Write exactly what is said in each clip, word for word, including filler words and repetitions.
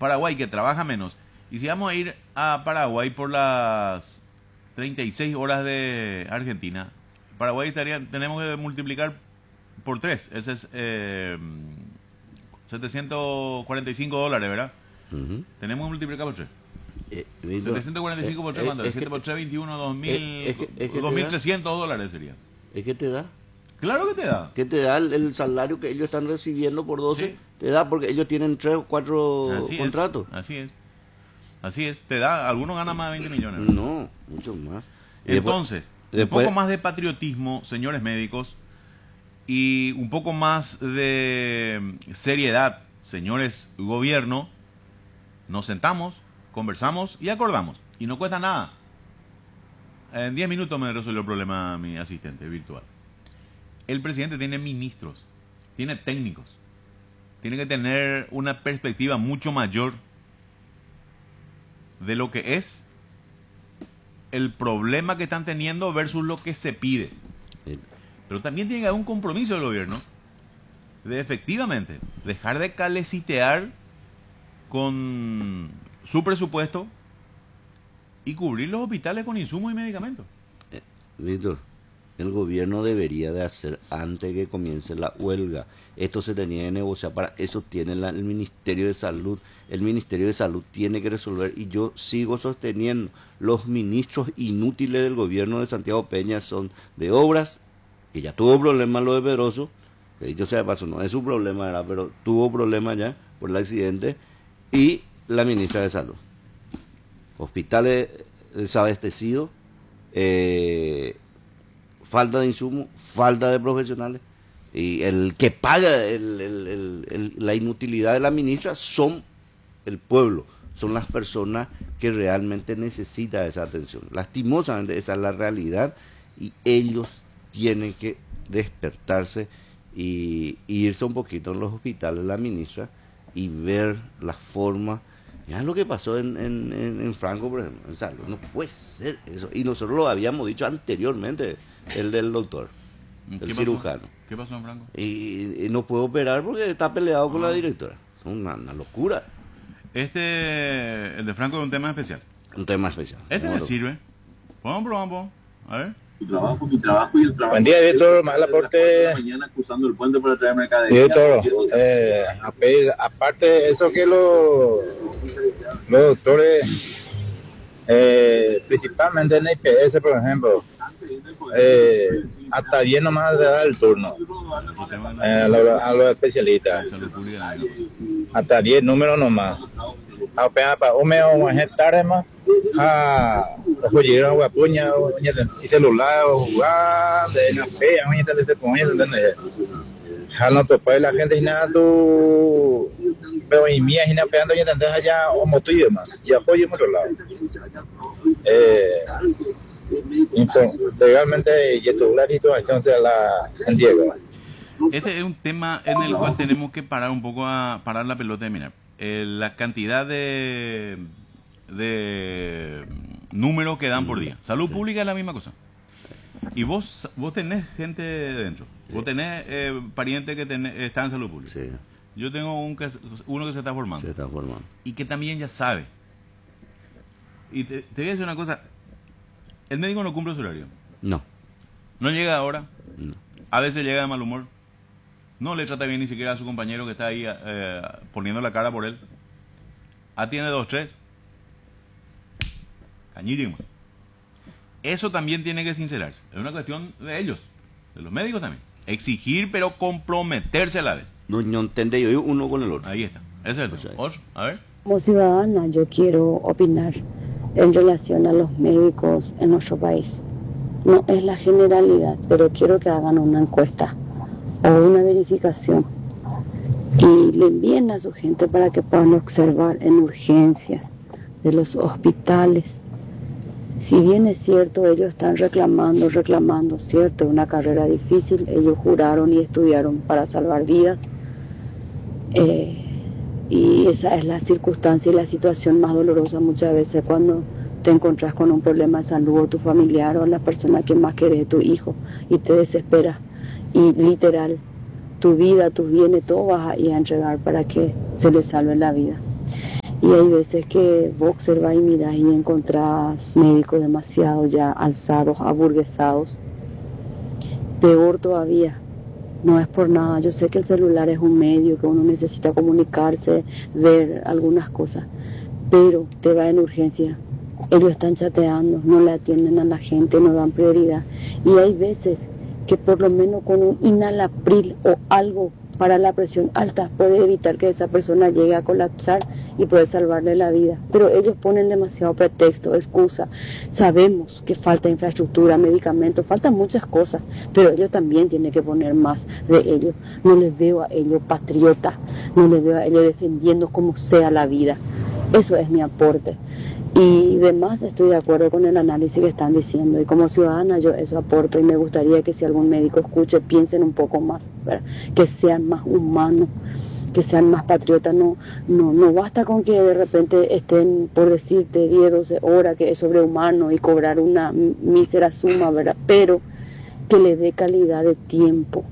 Paraguay que trabaja menos. Y si vamos a ir a Paraguay por las treinta y seis horas de Argentina, Paraguay estaría, tenemos que multiplicar por tres. Ese es eh, setecientos cuarenta y cinco dólares, ¿verdad? Uh-huh. Tenemos que multiplicar por tres. Eh, setecientos cuarenta y cinco por tres, ¿cuánto? siete por tres, veintiuno, dos mil, dos mil trescientos dólares sería. ¿Es que te da? Claro que te da. Que te da el, el salario que ellos están recibiendo por doce, sí. Te da porque ellos tienen tres o cuatro así contratos. Es, así es. Así es. Te da, algunos ganan más de veinte millones. No, mucho más. Entonces, después, un poco más de patriotismo, señores médicos, y un poco más de seriedad, señores gobierno, nos sentamos, conversamos y acordamos. Y no cuesta nada. En diez minutos me resolvió el problema mi asistente virtual. El presidente tiene ministros, tiene técnicos, tiene que tener una perspectiva mucho mayor de lo que es el problema que están teniendo versus lo que se pide. Pero también tiene que haber un compromiso del gobierno de efectivamente dejar de calecitear con su presupuesto y cubrir los hospitales con insumos y medicamentos. Eh, Víctor, el gobierno debería de hacer antes que comience la huelga. Esto se tenía que negociar, para eso tiene la, el Ministerio de Salud. El Ministerio de Salud tiene que resolver, y yo sigo sosteniendo, los ministros inútiles del gobierno de Santiago Peña son de Obras, que ya tuvo problemas lo de Pedroso, que dicho sea de paso, no es su problema, ¿verdad? Pero tuvo problemas ya por el accidente, y la ministra de Salud. Hospitales desabastecidos, eh, falta de insumos, falta de profesionales, y el que paga el, el, el, el, la inutilidad de la ministra son el pueblo, son las personas que realmente necesitan esa atención. Lastimosamente esa es la realidad, y ellos tienen que despertarse y, y irse un poquito en los hospitales, la ministra, y ver las formas. Ya lo que pasó en, en, en, en Franco, por ejemplo, en salud, no puede ser eso. Y nosotros lo habíamos dicho anteriormente, el del doctor, el cirujano. ¿Qué pasó en Franco? Y, y no puede operar porque está peleado ah. con la directora. Es una, una locura. Este, el de Franco es un tema especial. Un tema especial. Este me sirve. Vamos, vamos, a ver. Mi trabajo, mi trabajo y el trabajo. Buen día, Víctor. Mal aporte. Mañana cruzando el puente para traer mercadería. Víctor, eh, aparte eso que los, los doctores, eh, principalmente en I P S, por ejemplo, eh, hasta diez nomás de dar el turno eh, a, los, a los especialistas. Hasta diez números nomás. Apenas para un mes o más tarde más. Ah, los llegaron a Guapuña, y celular, o jugar, de la fea, oye, te te pones, ¿entendés? Jalo topa la gente y nada, tú, pero y mía, y nada, pegando, y te allá, o moto y demás, y apoyo en otro lado. Eh, legalmente, y esto, la situación se la endiega. Ese es un tema en el cual tenemos que parar un poco a parar la pelota. Mira, eh, la cantidad de de números que dan por día. Salud pública es la misma cosa. Y vos vos tenés gente dentro. Sí. Vos tenés eh, parientes que tenés, están en salud pública. Sí. Yo tengo un que, uno que se está formando. Se está formando. Y que también ya sabe. Y te, te voy a decir una cosa. El médico no cumple su horario. No. No llega ahora. No. A veces llega de mal humor. No le trata bien ni siquiera a su compañero que está ahí eh, poniendo la cara por él. Atiende dos, tres. Cañísimo. Eso también tiene que sincerarse. Es una cuestión de ellos, de los médicos también. Exigir, pero comprometerse a la vez. No, no entiende yo uno con el otro. Ahí está. Ese es el tema. Otro, a ver. Como ciudadana, yo quiero opinar en relación a los médicos en nuestro país. No es la generalidad, pero quiero que hagan una encuesta o una verificación y le envíen a su gente para que puedan observar en urgencias de los hospitales. Si bien es cierto, ellos están reclamando, reclamando, cierto, una carrera difícil, ellos juraron y estudiaron para salvar vidas, eh, y esa es la circunstancia y la situación más dolorosa muchas veces cuando te encontrás con un problema de salud o tu familiar o la persona que más querés, tu hijo, y te desesperas, y literal, tu vida, tus bienes, todo vas a ir a entregar para que se le salve la vida. Y hay veces que vos observas y mirás y encontrás médicos demasiado ya alzados, aburguesados. Peor todavía, no es por nada, yo sé que el celular es un medio, que uno necesita comunicarse, ver algunas cosas, pero te va en urgencia. Ellos están chateando, no le atienden a la gente, no dan prioridad. Y hay veces que por lo menos con un inhalapril o algo para la presión alta puede evitar que esa persona llegue a colapsar y puede salvarle la vida. Pero ellos ponen demasiado pretexto, excusa. Sabemos que falta infraestructura, medicamentos, faltan muchas cosas, pero ellos también tienen que poner más de ellos. No les veo a ellos patriotas, no les veo a ellos defendiendo como sea la vida. Eso es mi aporte. Y demás estoy de acuerdo con el análisis que están diciendo, y como ciudadana yo eso aporto, y me gustaría que si algún médico escuche piensen un poco más, ¿verdad? Que sean más humanos, que sean más patriotas. No, no, no basta con que de repente estén, por decirte, diez, doce horas, que es sobrehumano, y cobrar una mísera suma, ¿verdad? Pero que le dé calidad de tiempo,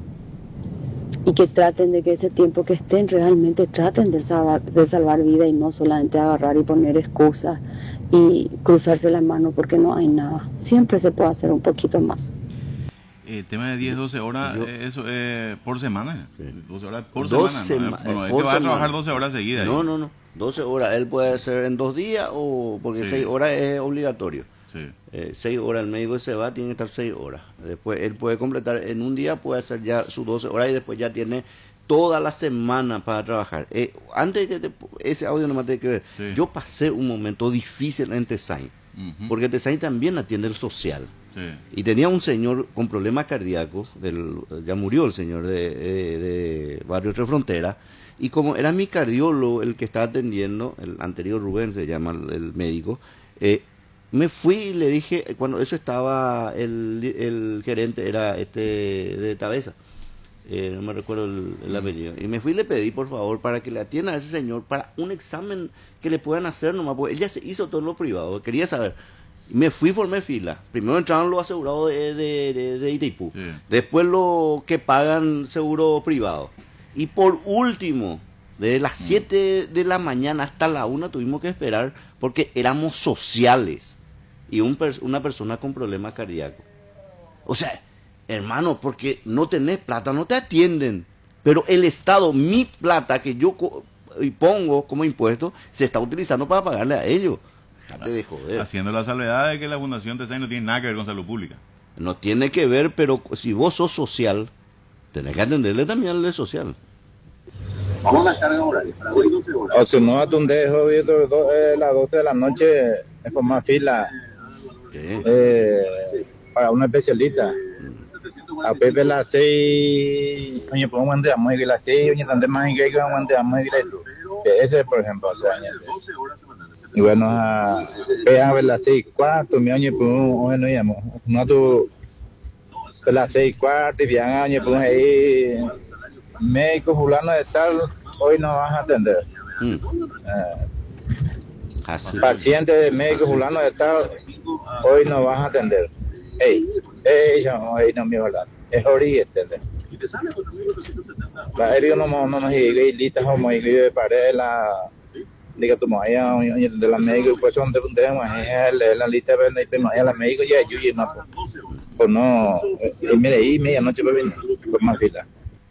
y que traten de que ese tiempo que estén realmente traten de salvar, de salvar vida, y no solamente agarrar y poner excusas y cruzarse las manos porque no hay nada. Siempre se puede hacer un poquito más. El tema de diez, doce horas, Yo- eh, eso eh, por semana. Sí. doce horas por Dos semana. sema- ¿no? Bueno, eh, es por que va a semana. trabajar doce horas seguidas. No, ahí. no, no. doce horas. Él puede hacer en dos días o porque Sí. seis horas es obligatorio. Sí. Eh, seis horas, el médico se va, tiene que estar seis horas. Después él puede completar en un día, puede hacer ya sus doce horas y después ya tiene toda la semana para trabajar. Eh, antes que te- ese audio nomás tiene que ver. Sí. Yo pasé un momento difícil en Tesain, Ujú. porque Tesain también atiende el social. Sí. Y tenía un señor con problemas cardíacos, del, ya murió el señor de, de, de Barrio Tres Fronteras, y como era mi cardiólogo el que estaba atendiendo, el anterior Rubén se llama el, el médico, eh, me fui y le dije, cuando eso estaba, el, el gerente era este de Tabesa, eh, no me recuerdo el, el apellido, y me fui y le pedí por favor para que le atienda a ese señor para un examen que le puedan hacer nomás, porque él ya se hizo todo lo privado, quería saber. Y me fui, formé fila. Primero entraron los asegurados de, de, de, de Itaipú. Sí. Después los que pagan seguro privado. Y por último, desde las siete de la mañana hasta la una tuvimos que esperar porque éramos sociales. Y un pers- una persona con problemas cardíacos. O sea, hermano, porque no tenés plata, no te atienden. Pero el Estado, mi plata que yo co- y pongo como impuesto, se está utilizando para pagarle a ellos. Déjate de joder. Haciendo la salvedad de que la Fundación Tesain no tiene nada que ver con salud pública. No tiene que ver, pero si vos sos social, tenés que atenderle también al de social. Vamos a la carga horaria. Para hoy doce horas. O si no, tú dejo viendo do- eh, las doce de la noche en formar fila ¿Qué? eh, para un especialista. A Pepe las seis, oye, pues un de amor y las seis, oye, tanto más que hay un de amor y ese, por ejemplo, o sea, doce horas semanales. y bueno, a a ver las seis cuarto, mi año, pues, bueno, ya, no tú, pues las seis cuarto, y bien, año, pues ahí, médico fulano de tal, hoy no vas a atender. Mm. Eh, Así. paciente de médico fulano de tal, hoy no vas a atender. Ey, ey, no, ey, no, mi verdad, es ahorita, ¿entendés? Y te sale cuatro mil cuatrocientos setenta. La aéreo no no no higa lista como higa de pared la diga tu maya de la médico pues son de un tema es la lista de la tema la médico ya yo no pues no eh, mire ahí medianoche para venir por más fila.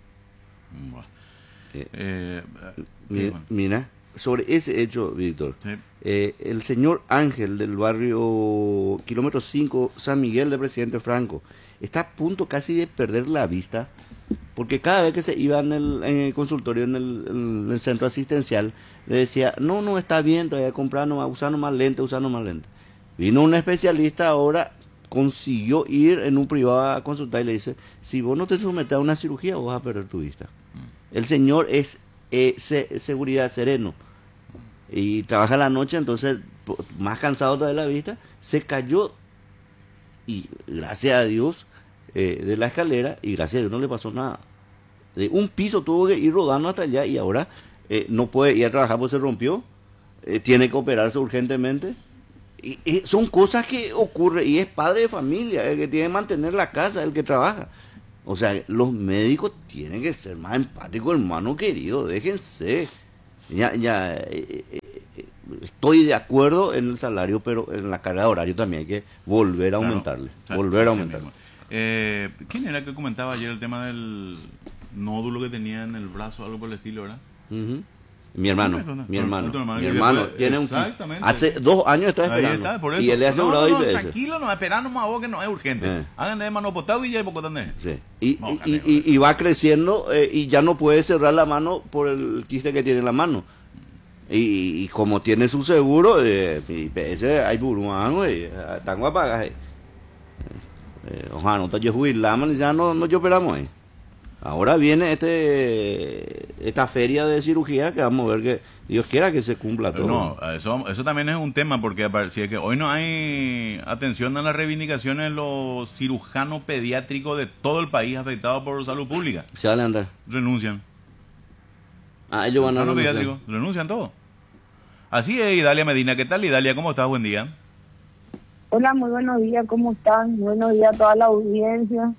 Mm, bueno. Eh, Eh, Mi- bueno, Mira, sobre ese hecho, Víctor, sí. eh, el señor Ángel del barrio kilómetro cinco, San Miguel de Presidente Franco, está a punto casi de perder la vista, porque cada vez que se iba en el, en el consultorio, en el, en el centro asistencial, le decía, no, no, está bien, todavía comprar nomás, usando más lente, usando más lente. Vino un especialista ahora, consiguió ir en un privado a consultar y le dice, si vos no te sometes a una cirugía, vos vas a perder tu vista. El señor es eh, se- seguridad sereno y trabaja la noche, entonces po- más cansado de la vista, se cayó y gracias a Dios eh, de la escalera y gracias a Dios no le pasó nada. De un piso tuvo que ir rodando hasta allá y ahora eh, no puede ir a trabajar porque se rompió, eh, tiene que operarse urgentemente. Y, y son cosas que ocurren y es padre de familia, el que tiene que mantener la casa, el que trabaja. O sea, los médicos tienen que ser más empáticos, hermano querido, déjense. Ya, ya, eh, eh, estoy de acuerdo en el salario, pero en la carga de horario también hay que volver a Claro, aumentarle, o sea, volver a ese aumentarle. mismo. Eh, ¿Quién era que comentaba ayer el tema del nódulo que tenía en el brazo, algo por el estilo, verdad? Ujú. Mi hermano, No, no, no, mi no, hermano, tu hermano, mi y hermano después- tiene un exactamente. hace dos años está Ahí esperando está, por eso. y él le ha asegurado no, dos no, veces. tranquilo, no, esperando más vos que no es urgente. Eh. Hagan de mano potado y ya hay poco también. Sí. Y, No, y- carajo. y- y va creciendo eh, y ya no puede cerrar la mano por el quiste que tiene en la mano. Y, y como tiene su seguro, eh, y ese hay buruán, güey, tan guapa, eh, ojalá no te jubilamos, ya no, no yo operamos ahí. Ahora viene este esta feria de cirugía que vamos a ver que Dios quiera que se cumpla todo. No, eso, eso también es un tema, porque apar- si es que hoy no hay atención a las reivindicaciones de los cirujanos pediátricos de todo el país afectados por salud pública, Se van a andar. renuncian. Ah, ellos van a Cirujanos renunciar. pediátricos, renuncian todos. Así es, Idalia Medina. ¿Qué tal, Idalia? ¿Cómo estás? Buen día. Hola, muy buenos días, ¿cómo están? Buenos días a toda la audiencia.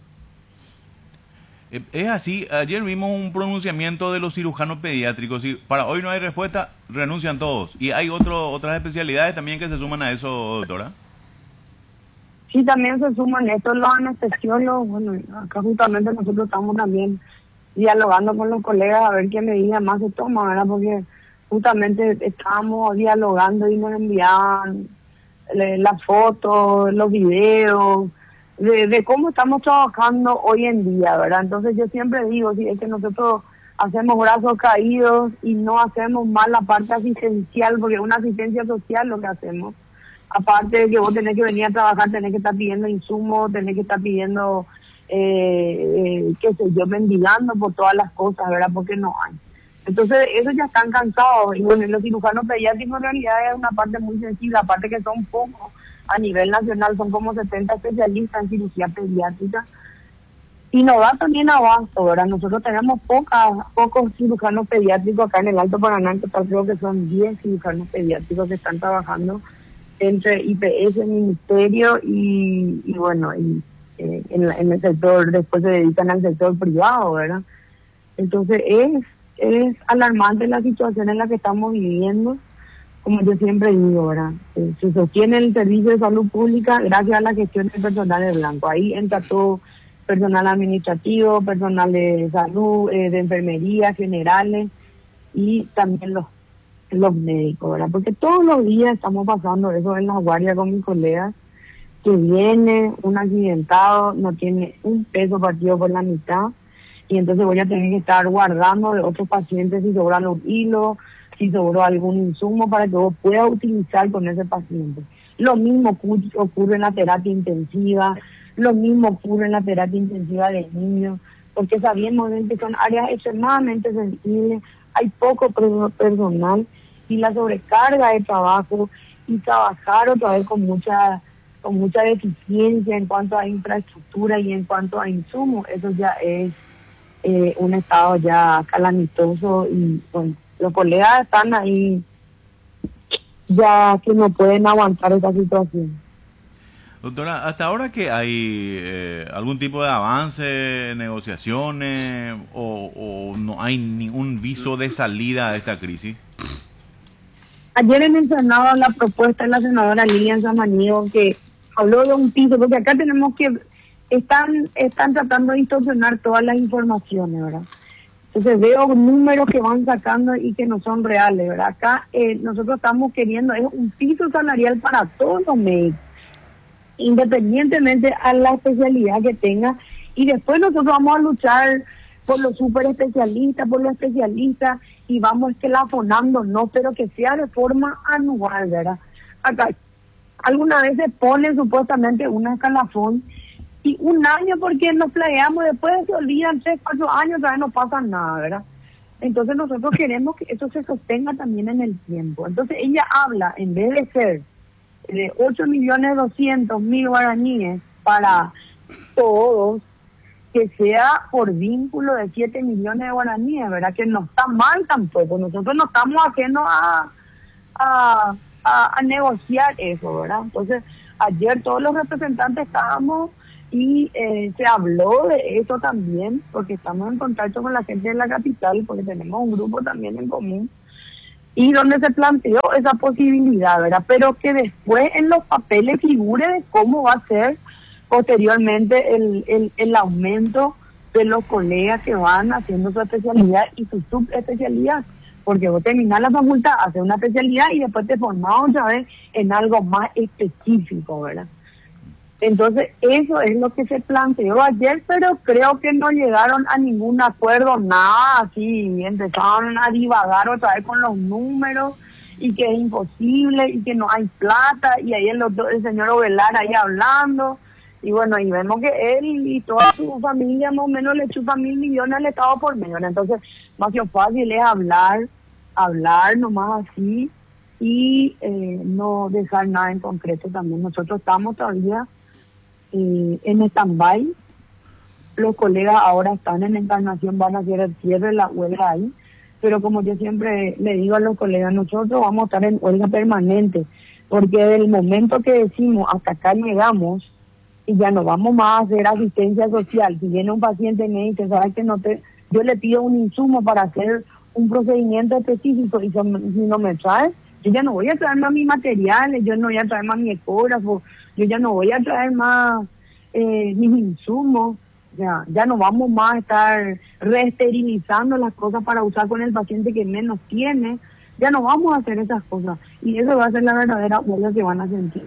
Eh, Es así, ayer vimos un pronunciamiento de los cirujanos pediátricos y para hoy no hay respuesta, renuncian todos. Y hay otro, otras especialidades también que se suman a eso, doctora. Sí, también se suman estos los anestesiólogos. Bueno, acá justamente nosotros estamos también dialogando con los colegas a ver qué medidas más se toman, ¿verdad? Porque justamente estábamos dialogando y nos enviaban eh, las fotos, los videos, de, de cómo estamos trabajando hoy en día, ¿verdad? Entonces yo siempre digo, si es que nosotros hacemos brazos caídos y no hacemos mal la parte asistencial, porque es una asistencia social lo que hacemos. Aparte de que vos tenés que venir a trabajar, tenés que estar pidiendo insumos, tenés que estar pidiendo, eh, eh, qué sé yo, mendigando por todas las cosas, ¿verdad? Porque no hay. Entonces, ellos ya están cansados. Y bueno, los cirujanos pediátricos en realidad es una parte muy sensible, aparte que son pocos. A nivel nacional son como setenta especialistas en cirugía pediátrica. Y nos da también abasto, ¿verdad? Nosotros tenemos pocas, pocos cirujanos pediátricos acá en el Alto Paraná, en total creo que son diez cirujanos pediátricos que están trabajando entre I P S, Ministerio y, y bueno, y, eh, en, la- en el sector, después se dedican al sector privado, ¿verdad? Entonces es, es alarmante la situación en la que estamos viviendo, como yo siempre digo, ¿verdad? Eh, se sostiene el servicio de salud pública gracias a la gestión del personal de blanco. Ahí entra todo personal administrativo, personal de salud, eh, de enfermería, generales y también los los médicos, ¿verdad? Porque todos los días estamos pasando eso en la guardia con mis colegas, que viene un accidentado, no tiene un peso partido por la mitad, y entonces voy a tener que estar guardando de otros pacientes si sobran los hilos, si sobró algún insumo para que vos puedas utilizar con ese paciente. Lo mismo ocurre, ocurre en la terapia intensiva, lo mismo ocurre en la terapia intensiva de niños, porque sabemos que son áreas extremadamente sensibles, hay poco pre- personal, y la sobrecarga de trabajo y trabajar otra vez con mucha con mucha deficiencia en cuanto a infraestructura y en cuanto a insumos, eso ya es eh, un estado ya calamitoso y bueno, los colegas están ahí ya que no pueden aguantar esta situación. Doctora, hasta ahora que hay eh, algún tipo de avance, negociaciones o, o no hay ningún viso de salida a esta crisis. Ayer he mencionado la propuesta de la senadora Lilian Samaniego, que habló de un piso, porque acá tenemos que, están están tratando de distorsionar todas las informaciones, ¿verdad? Entonces veo números que van sacando y que no son reales, ¿verdad? Acá eh, nosotros estamos queriendo es un piso salarial para todos los médicos, independientemente a la especialidad que tenga, y después nosotros vamos a luchar por los super especialistas, por los especialistas, y vamos escalafonando, no, pero que sea de forma anual, ¿verdad? Acá algunas veces ponen supuestamente un escalafón y un año porque nos planeamos, después se olvidan tres, cuatro años, otra vez no pasa nada, ¿verdad? Entonces nosotros queremos que eso se sostenga también en el tiempo. Entonces ella habla, en vez de ser de ocho millones doscientos mil guaraníes para todos, que sea por vínculo de siete millones de guaraníes, ¿verdad? Que no está mal tampoco. Nosotros no estamos ajenos a, a, a, a negociar eso, ¿verdad? Entonces, ayer todos los representantes estábamos y eh, se habló de eso también, porque estamos en contacto con la gente de la capital, porque tenemos un grupo también en común, y donde se planteó planteó esa posibilidad, ¿verdad? Pero que después en los papeles figure de cómo va a ser posteriormente el, el, el aumento de los colegas que van haciendo su especialidad y su subespecialidad. Porque vos terminás la facultad, haces una especialidad y después te formás otra vez en algo más específico, ¿verdad? Entonces, eso es lo que se planteó ayer, pero creo que no llegaron a ningún acuerdo, nada, así, empezaron a divagar otra vez con los números, y que es imposible, y que no hay plata, y ahí el, doctor, el señor Ovelar ahí hablando, y bueno, y vemos que él y toda su familia más o menos le chupa mil millones al Estado por medio, entonces, más que fácil es hablar, hablar nomás así, y eh, no dejar nada en concreto también. Nosotros estamos todavía Eh, en stand-by. Los colegas ahora están en Encarnación, van a hacer el cierre de la huelga ahí, pero como yo siempre le digo a los colegas, nosotros vamos a estar en huelga permanente, porque desde el momento que decimos hasta acá llegamos y ya no vamos más a hacer asistencia social, si viene un paciente y me dice, ¿sabes que no te, yo le pido un insumo para hacer un procedimiento específico y si no me trae, yo ya no voy a traer más mis materiales, yo no voy a traer más mi ecógrafo, yo ya no voy a traer más eh, mis insumos, ya, ya no vamos más a estar reesterilizando las cosas para usar con el paciente que menos tiene, ya no vamos a hacer esas cosas, y eso va a ser la verdadera huelga que van a sentir.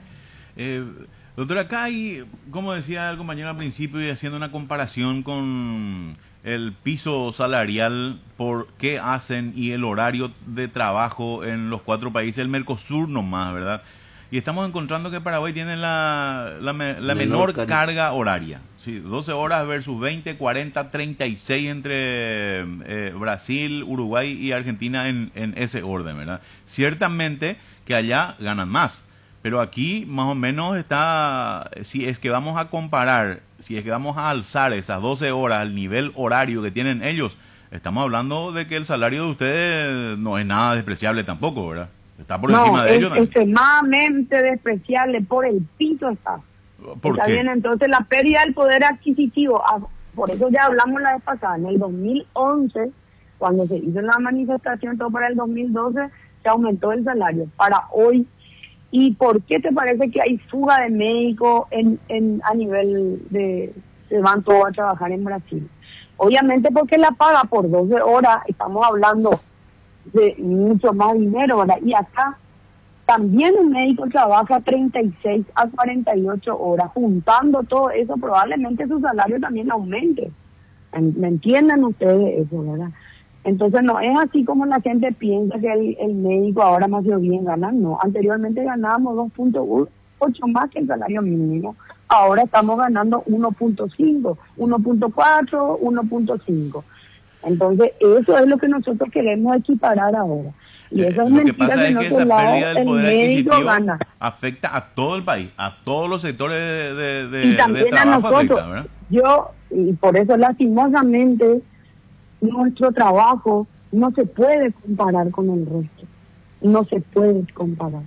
Eh, doctora, acá hay, como decía el compañero al principio, y haciendo una comparación con el piso salarial por qué hacen y el horario de trabajo en los cuatro países, el Mercosur nomás, ¿verdad? Y estamos encontrando que Paraguay tiene la, la, la menor, menor carga horaria, ¿sí? doce horas versus veinte, cuarenta, treinta y seis entre eh, Brasil, Uruguay y Argentina en, en ese orden, ¿verdad? Ciertamente que allá ganan más, pero aquí más o menos está, si es que vamos a comparar, si es que vamos a alzar esas doce horas al nivel horario que tienen ellos, estamos hablando de que el salario de ustedes no es nada despreciable tampoco, ¿verdad? Está por no, encima de es ellos. No, es extremadamente despreciable, por el piso está. ¿Por está qué? Bien, entonces la pérdida del poder adquisitivo, por eso ya hablamos la vez pasada, en el dos mil once, cuando se hizo la manifestación, todo para el dos mil doce, se aumentó el salario. Para hoy, ¿y por qué te parece que hay fuga de médicos en, en, a nivel de, se van todos a trabajar en Brasil? Obviamente porque la paga por doce horas, estamos hablando de mucho más dinero, ¿verdad? Y acá también el médico trabaja treinta y seis a cuarenta y ocho horas, juntando todo eso, probablemente su salario también aumente. ¿Me entienden ustedes eso, verdad? Entonces no es así como la gente piensa que el, el médico ahora más o bien gana, no. Anteriormente ganábamos dos punto ocho más que el salario mínimo, ahora estamos ganando uno punto cinco, uno punto cuatro, uno punto cinco. Entonces, eso es lo que nosotros queremos equiparar ahora. Y eso es lo que mentira pasa que es en que otro esa lado pérdida del el poder médico adquisitivo gana. afecta a todo el país, a todos los sectores de, de, de, Y también de trabajo a nosotros. afecta, ¿verdad? Yo, y por eso lastimosamente, nuestro trabajo no se puede comparar con el resto. No se puede comparar.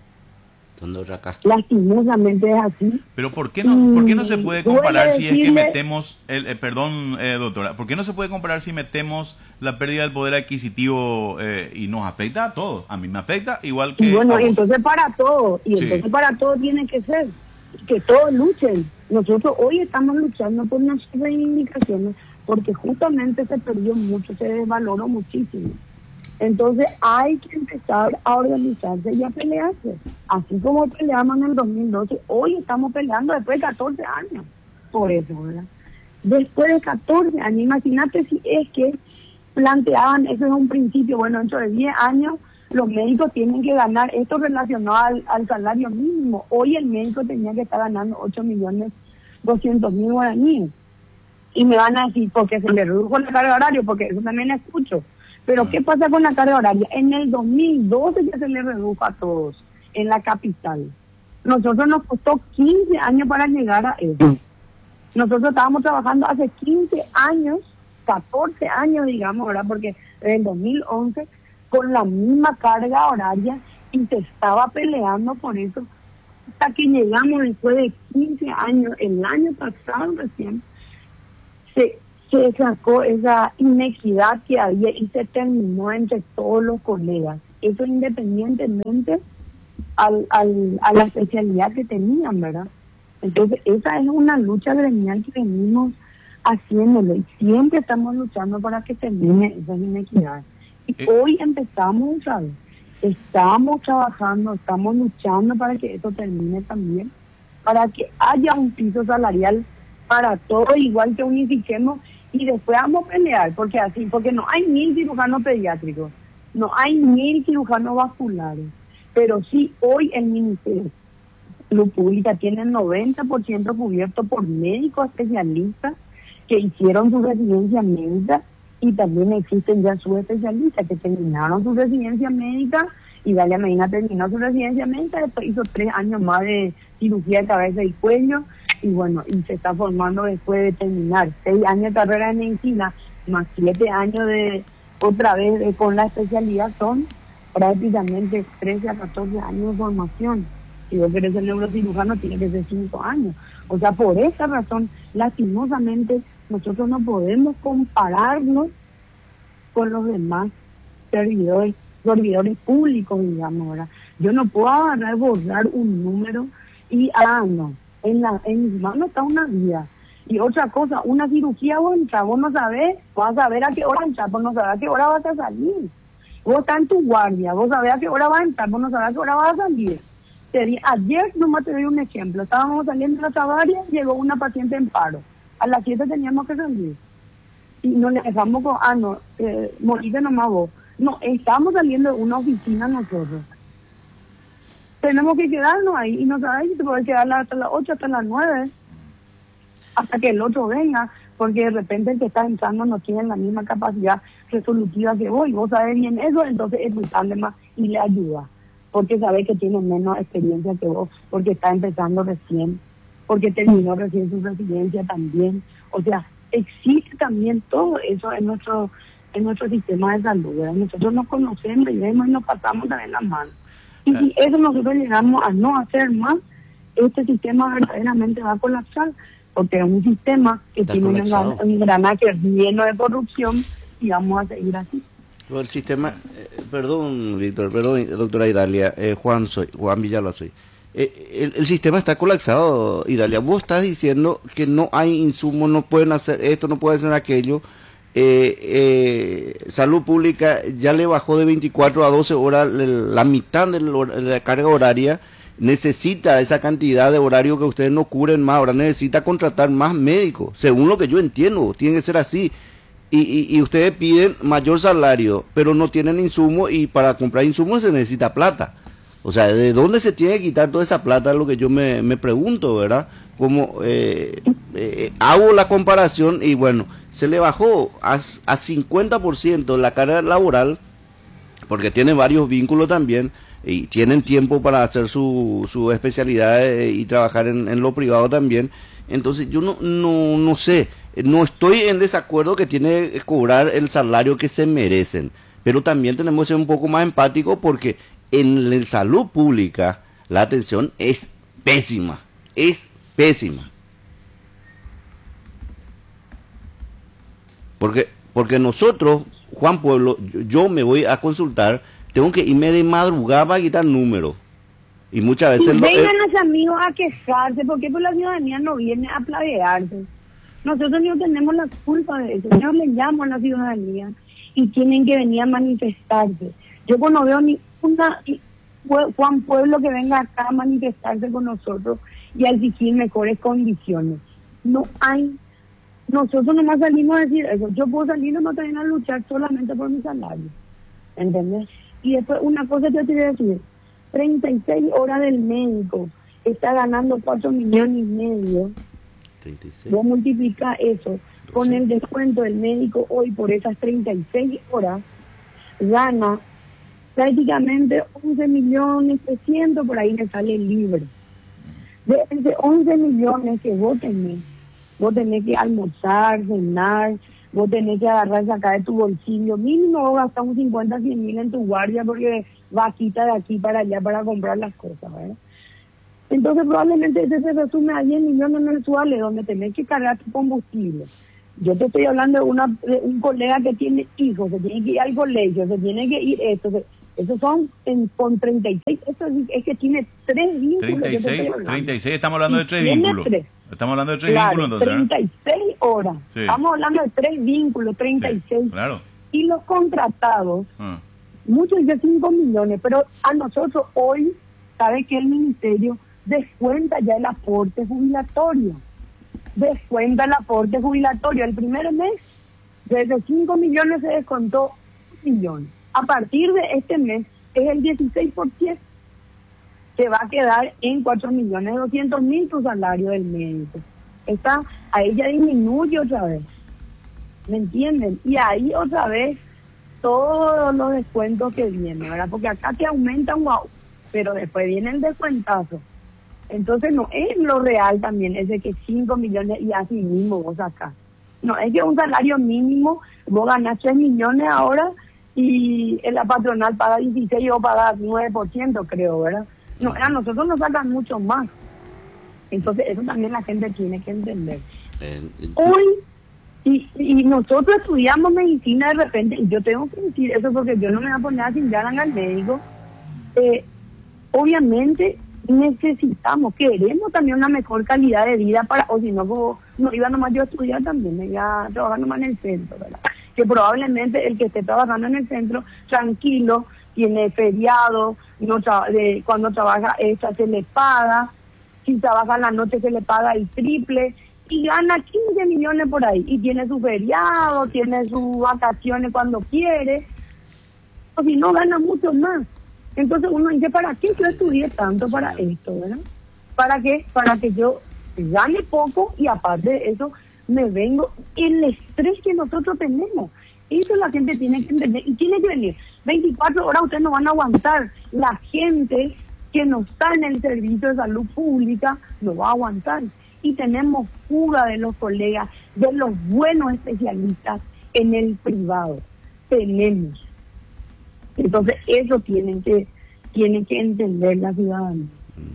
Lastimosamente es así. Pero ¿por qué no, ¿por qué no se Y puede comparar duele si es que decirle- metemos, el, eh, perdón eh, doctora, ¿por qué no se puede comparar si metemos la pérdida del poder adquisitivo eh, y nos afecta a todos? A mí me afecta igual que Y bueno, a y vos. entonces para todo, y Sí. entonces para todo tiene que ser, que todos luchen. Nosotros hoy estamos luchando por nuestras reivindicaciones, porque justamente se perdió mucho, se desvaloró muchísimo. Entonces hay que empezar a organizarse y a pelearse. Así como peleamos en el dos mil doce, hoy estamos peleando después de catorce años. Por eso, ¿verdad? Después de catorce años, imagínate si es que planteaban, eso es un principio, bueno, dentro de diez años los médicos tienen que ganar esto relacionado al, al salario mínimo. Hoy el médico tenía que estar ganando ocho millones doscientos mil guaraníes. Y me van a decir, porque se le redujo la carga horaria, porque eso también escucho. Pero ¿qué pasa con la carga horaria? En el dos mil doce ya se le redujo a todos, en la capital. Nosotros nos costó quince años para llegar a eso. Nosotros estábamos trabajando hace quince años, catorce años, digamos, ¿verdad? Porque en el dos mil once, con la misma carga horaria, y se estaba peleando por eso, hasta que llegamos después de quince años, el año pasado recién, se, se sacó esa inequidad que había y se terminó entre todos los colegas. eso independientemente al, al, a la especialidad que tenían, ¿verdad? Entonces, esa es una lucha gremial que venimos haciéndolo y siempre estamos luchando para que termine esas inequidades. Y Eh. hoy empezamos, ¿sabes? Estamos trabajando, estamos luchando para que eso termine también, para que haya un piso salarial para todos, igual que unifiquemos, y después vamos a pelear, porque así, porque no hay mil cirujanos pediátricos, no hay mil cirujanos vasculares, pero sí hoy el Ministerio de Salud Pública tiene el noventa por ciento cubierto por médicos especialistas que hicieron su residencia médica, y también existen ya subespecialistas que terminaron su residencia médica, y Dalia Medina terminó su residencia médica, después hizo tres años más de cirugía de cabeza y cuello, y bueno, y se está formando después de terminar seis años de carrera de medicina, más siete años de otra vez de, con la especialidad, son prácticamente trece a catorce años de formación. Si vos querés ser neurocirujano, tiene que ser cinco años. O sea, por esa razón, lastimosamente, nosotros no podemos compararnos con los demás servidores, servidores públicos, digamos, ¿verdad? Yo no puedo agarrar, borrar un número y, ah, no, en, la, en mis manos está una vida. Y otra cosa, una cirugía, vos entras, vos no sabés, vas a saber a qué hora entrar, vos no sabés a qué hora vas a salir. Vos estás en tu guardia, vos sabés a qué hora vas a entrar, vos no sabés a qué hora vas a salir. Te di, ayer nomás te doy un ejemplo, estábamos saliendo de la Tavaria, llegó una paciente en paro. A las siete teníamos que salir. Y nos le dejamos con, ah, no, eh, morite nomás vos. No, estamos saliendo de una oficina nosotros. Tenemos que quedarnos ahí y no sabes si te puedes quedar hasta las ocho, hasta las nueve, hasta que el otro venga, porque de repente el que está entrando no tiene la misma capacidad resolutiva que vos, y vos sabés bien eso, entonces es muy tarde más y le ayuda, porque sabés que tiene menos experiencia que vos, porque está empezando recién, porque terminó recién su residencia también. O sea, existe también todo eso en nuestro en nuestro sistema de salud, ¿verdad? Nosotros nos conocemos y vemos y nos pasamos también las manos. Y si eso nosotros llegamos a no hacer más, este sistema verdaderamente va a colapsar, porque es un sistema que Está tiene un colapsado. engranaje- un engranaje lleno de corrupción, y vamos a seguir así. Pero el sistema, eh, perdón, Víctor, perdón, doctora Idalia, eh, Juan soy, Juan Villalba soy. Eh, el, el sistema está colapsado, Idalia. Vos estás diciendo que no hay insumos, no pueden hacer esto, no pueden hacer aquello. Eh, eh, Salud Pública ya le bajó de veinticuatro a doce horas el- la mitad de la carga horaria. Necesita esa cantidad de horario que ustedes no cubren más. Ahora necesita contratar más médicos, según lo que yo entiendo. Tiene que ser así. Y, y, y ustedes piden mayor salario, pero no tienen insumos, y para comprar insumos se necesita plata. O sea, ¿de dónde se tiene que quitar toda esa plata? Es lo que yo me, me pregunto, ¿verdad? Como eh, eh, hago la comparación y bueno, se le bajó a, a cincuenta por ciento la carga laboral, porque tienen varios vínculos también y tienen tiempo para hacer su, su especialidad eh, y trabajar en, en lo privado también. Entonces yo no, no, no sé, no estoy en desacuerdo que tiene que cobrar el salario que se merecen, pero también tenemos que ser un poco más empáticos, porque en la salud pública la atención es pésima, es pésima. Porque, porque nosotros, Juan Pueblo, yo, yo me voy a consultar, tengo que irme de madrugada para quitar números. Y muchas Y veces... lo- vengan eh, los amigos a quejarse, porque pues la ciudadanía no viene a plaguearse. Nosotros no tenemos la culpa de eso. Yo le llamo a la ciudadanía y tienen que venir a manifestarse. Yo cuando veo ni una Juan Pueblo que venga acá a manifestarse con nosotros y a exigir mejores condiciones, no hay. Nosotros nomás salimos a decir eso. Yo puedo salir nomás también a luchar solamente por mi salario, ¿entendés? Y después una cosa que te voy a decir, treinta y seis horas del médico está ganando cuatro millones y medio. treinta y seis. Vos multiplica eso con el descuento del médico hoy por esas treinta y seis horas, gana prácticamente once millones trescientos, por ahí le sale libre. De ese once millones que vos tenés, vos tenés que almorzar, cenar, vos tenés que agarrar, sacar de tu bolsillo, mínimo vos gastás un cincuenta, cien mil en tu guardia, porque vaquita de aquí para allá para comprar las cosas, ¿verdad? Entonces probablemente ese se resume a diez millones mensuales, donde tenés que cargar tu combustible. Yo te estoy hablando de, una, de un colega que tiene hijos, se tiene que ir al colegio, se tiene que ir esto, se, Esos son en, con treinta y seis, eso es, es que tiene tres vínculos. treinta y seis, treinta y seis, estamos hablando de tres tiene vínculos. tres. Estamos hablando de tres Claro, vínculos entonces. treinta y seis horas. Sí. Estamos hablando de tres vínculos, treinta y seis. Sí, claro. Y los contratados, Ah. muchos dicen cinco millones, pero a nosotros hoy, sabe que el ministerio descuenta ya el aporte jubilatorio. Descuenta el aporte jubilatorio. El primer mes, desde cinco millones se descontó un millón. A partir de este mes, es el dieciséis por ciento. Se va a quedar en cuatro millones doscientos mil tu salario del médico. Está, ahí ya disminuye otra vez. ¿Me entienden? Y ahí otra vez todos los descuentos que vienen, ¿verdad? Porque acá te aumentan, wow, pero después viene el descuentazo. Entonces no es lo real también, es de que cinco millones y así mismo vos sacás. No, es que un salario mínimo, vos ganás tres millones ahora y en la patronal paga dieciséis o paga nueve por ciento, creo, ¿verdad? No, a nosotros nos sacan mucho más. Entonces eso también la gente tiene que entender. Eh, Hoy, y, y nosotros estudiamos medicina de repente, y yo tengo que decir eso porque yo no me voy a poner a cingar al médico, eh, obviamente necesitamos, queremos también una mejor calidad de vida para, o si no, como, no iba nomás yo a estudiar también, me iba a trabajar nomás en el centro, ¿verdad? Que probablemente el que esté trabajando en el centro, tranquilo, tiene feriado, no tra de, cuando trabaja extra se le paga, si trabaja en la noche se le paga el triple, y gana quince millones por ahí, y tiene su feriado, tiene sus vacaciones cuando quiere, o si no gana mucho más. Entonces uno dice, ¿para qué yo estudié tanto para esto, verdad? ¿Para qué? Para que yo gane poco y aparte de eso me vengo el estrés que nosotros tenemos. Eso la gente tiene que entender y tiene que venir. veinticuatro horas ustedes no van a aguantar. La gente que no está en el servicio de salud pública no va a aguantar. Y tenemos fuga de los colegas, de los buenos especialistas en el privado. Tenemos. Entonces eso tienen que tienen que entender la ciudadanía.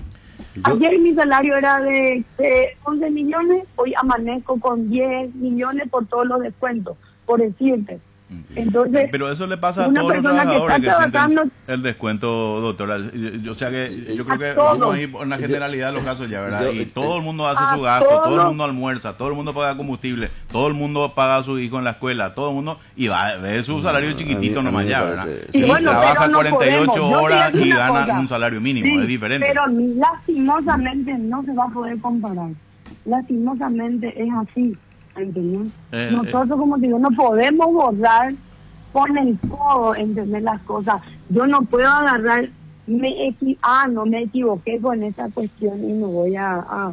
Yo- Ayer mi salario era de, de once millones, hoy amanezco con diez millones por todos los descuentos, por decirte. Entonces, Pero eso le pasa a una todos los persona que trabajadores que, está sienten trabajando- el descuento, doctora. Yo- O sea que yo creo A que todos. vamos a ir por una generalidad de los casos ya, ¿verdad? Yo- Y todo el mundo hace A su gasto, todo el todos. mundo almuerza, todo el mundo paga combustible, todo el mundo paga a su hijo en la escuela, todo el mundo, y va a ver su salario a mí- chiquitito a mí nomás me ya, parece- ¿verdad? sí. Y Y bueno, trabaja pero no cuarenta y ocho podemos. Yo horas te digo y una gana cosa. un salario mínimo, Sí, es diferente. pero lastimosamente no se va a poder comparar. Lastimosamente es así, ¿entendés? Eh, Nosotros, como te digo, no podemos borrar con el codo, entender las cosas. Yo no puedo agarrar, me equi ah, no me equivoqué con esa cuestión y me voy a, a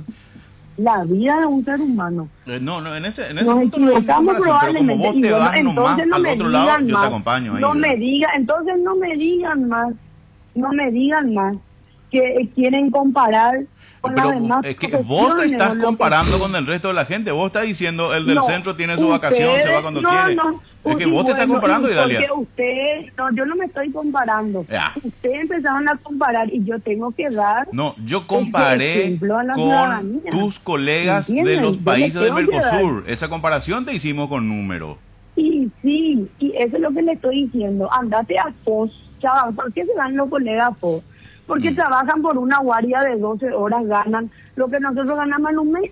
la vida de un ser humano. Eh, no, no, en ese, en ese Nos punto no hay equivocamos comparación, pero como probablemente. vos Y te bueno, vas nomás entonces no al me otro lado, digan yo más. te acompaño ahí. No me ¿verdad? digan, entonces no me digan más, no me digan más que eh, quieren comparar con Pero las demás es que vos te profesiones, estás o lo que- comparando con el resto de la gente. Vos estás diciendo, el del No, centro tiene su vacación, se va cuando no, quiere. no, es que uy, vos te estás bueno, comparando, y Idalia. Porque usted, no, yo no me estoy comparando. Ya. Ustedes empezaron a comparar y yo tengo que dar. No, yo comparé ejemplo a la con ciudadanía. tus colegas de ¿Entienden? los Yo le países del tengo que dar. Mercosur. Esa comparación te hicimos con números. Y sí, y eso es lo que le estoy diciendo. Andate a F O S, chaval. ¿Por qué se dan los colegas a F O S? Porque Mm. trabajan por una guardia de doce horas, ganan lo que nosotros ganamos en un mes.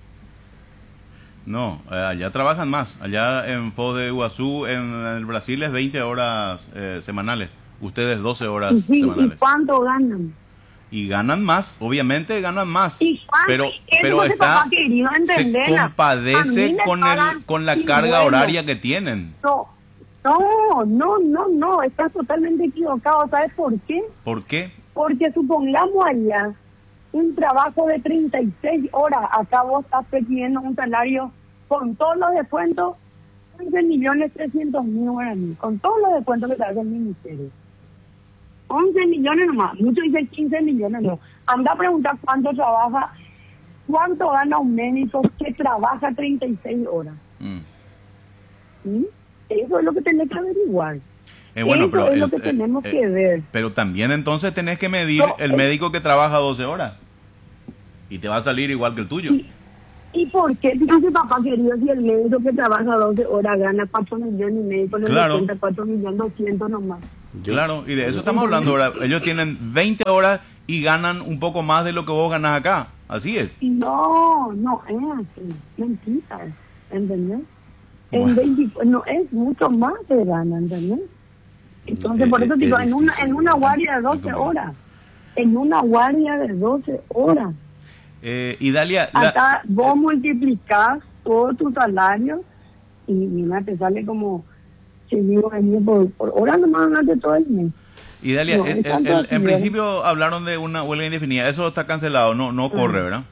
No, eh, allá trabajan más. Allá en Foz de Iguazú, en, el Brasil, es veinte horas eh, semanales. Ustedes doce horas Y sí, ¿y semanales. cuánto ganan? Y ganan más, obviamente ganan más. ¿Y cuánto? Pero, Eso pero no se está, papá querido se entenderla. A mí compadece me con, pagan el, con la y carga bueno. horaria que tienen. No, no, no, no, no, estás totalmente equivocado. ¿Sabes por qué? ¿Por qué? Porque supongamos allá un trabajo de treinta y seis horas, acá vos estás pidiendo un salario con todos los descuentos, once millones trescientos mil guaraníes, con todos los descuentos que te hace el ministerio. once millones nomás, muchos dicen quince millones, no. Anda a preguntar cuánto trabaja, cuánto gana un médico que trabaja treinta y seis horas. Mm. ¿Sí? Eso es lo que tenés que averiguar. Eh, bueno, Eso pero, es lo el- que eh, tenemos eh, que ver. Pero también entonces tenés que medir No, el eh. médico que trabaja doce horas. Y te va a salir igual que el tuyo. ¿Y, ¿Y por qué? Entonces, papá querido, si el médico que trabaja doce horas gana cuatro millones y medio, con el Claro. descuenta cuatro millones doscientos nomás. Yo- Claro, y de eso estamos hablando ahora. Ellos tienen veinte horas y ganan un poco más de lo que vos ganas acá. Así es. No, no es así, mentira, ¿entendés? En Bueno. veinte, no es mucho más de gana, ¿entendés? Entonces, Es- por eso es- digo, es en una, difícil, en una ¿verdad? guardia de doce horas, en una guardia de doce horas, Eh, y Dalia, la- acá vos multiplicás todo tu salario y mira, te sale como, si digo, venir por, por hora nomás ganaste todo el mes. y Dalia, no, el- es el- tanto el- así, en ¿verdad? principio hablaron de una huelga indefinida. Eso está cancelado, no, no corre, ¿verdad?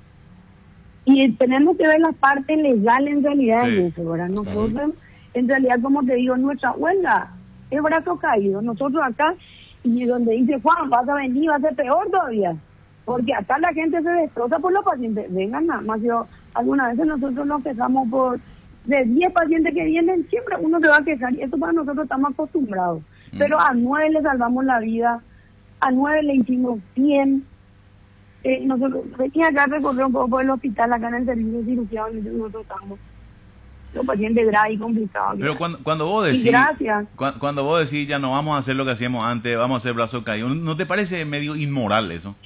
Y tenemos que ver la parte legal en realidad Sí. en eso, ¿verdad? Nosotros, en realidad, como te digo, nuestra huelga es brazo caído. Nosotros acá, y donde dice Juan, vas a venir, va a ser peor todavía. Porque acá la gente se destroza por los pacientes. Vengan nada más, yo, algunas veces nosotros nos quejamos por, de diez pacientes que vienen, siempre uno se va a quejar, y eso para nosotros estamos acostumbrados. Mm. Pero a nueve le salvamos la vida, a nueve le hicimos bien. Eh, nosotros venía acá a recorrer un poco por el hospital, acá en el servicio de cirugía donde nosotros estamos. Los pacientes graves y complicados. Pero cuando, cuando vos Y decís, gracias. cua- cuando vos decís ya no vamos a hacer lo que hacíamos antes, vamos a hacer brazo caído, ¿no te parece medio inmoral eso?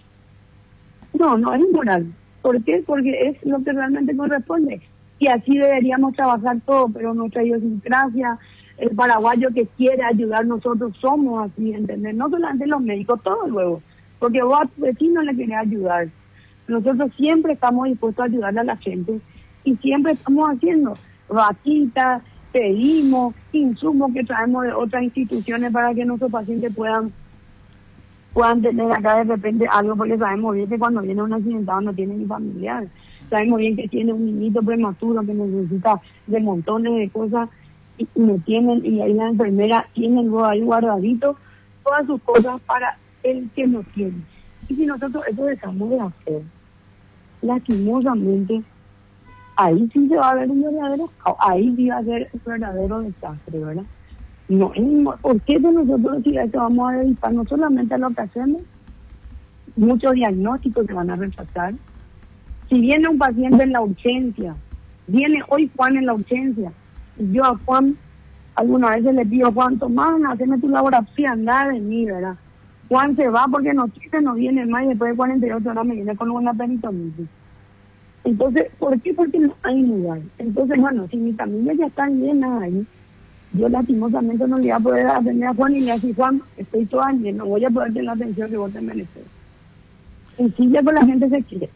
No, no es inmoral. ¿Por qué? Porque es lo que realmente corresponde. Y así deberíamos trabajar todos, pero nuestra idiosincrasia, el paraguayo que quiere ayudar, nosotros somos así, ¿entendés? No solamente los médicos, todos luego. Porque vos a tu vecino le querés ayudar. Nosotros siempre estamos dispuestos a ayudarle a la gente y siempre estamos haciendo vaquitas, pedimos insumos que traemos de otras instituciones para que nuestros pacientes puedan puedan tener acá de repente algo, porque sabemos bien que cuando viene un accidentado no tiene ni familiar. Sabemos bien que tiene un niñito prematuro que necesita de montones de cosas y y no tienen, y ahí la enfermera tiene luego ahí guardadito todas sus cosas para el que no tiene. Y si nosotros eso dejamos de hacer, lastimosamente, ahí sí se va a ver un verdadero caos, ahí sí va a ser un verdadero desastre, ¿verdad? No, es mo- ¿por qué de nosotros si a esto vamos a dedicar no solamente a lo que hacemos? Muchos diagnósticos se van a rechazar. Si viene un paciente en la urgencia, viene hoy Juan en la urgencia, y yo a Juan alguna vez le pido, Juan, Tomás, haceme tu laboratorio, anda de mí, ¿verdad? Juan se va porque no quiere, no viene más y después de cuarenta y ocho horas me viene con una peritonitis. Entonces, ¿por qué? Porque no hay lugar. Entonces, bueno, si mi familia ya está llena ahí, yo lastimosamente no le voy a poder atender a Juan y le voy a decir, Juan, estoy toda llena, no voy a poder tener la atención que vos te mereces. Sencilla, con la gente se quiere.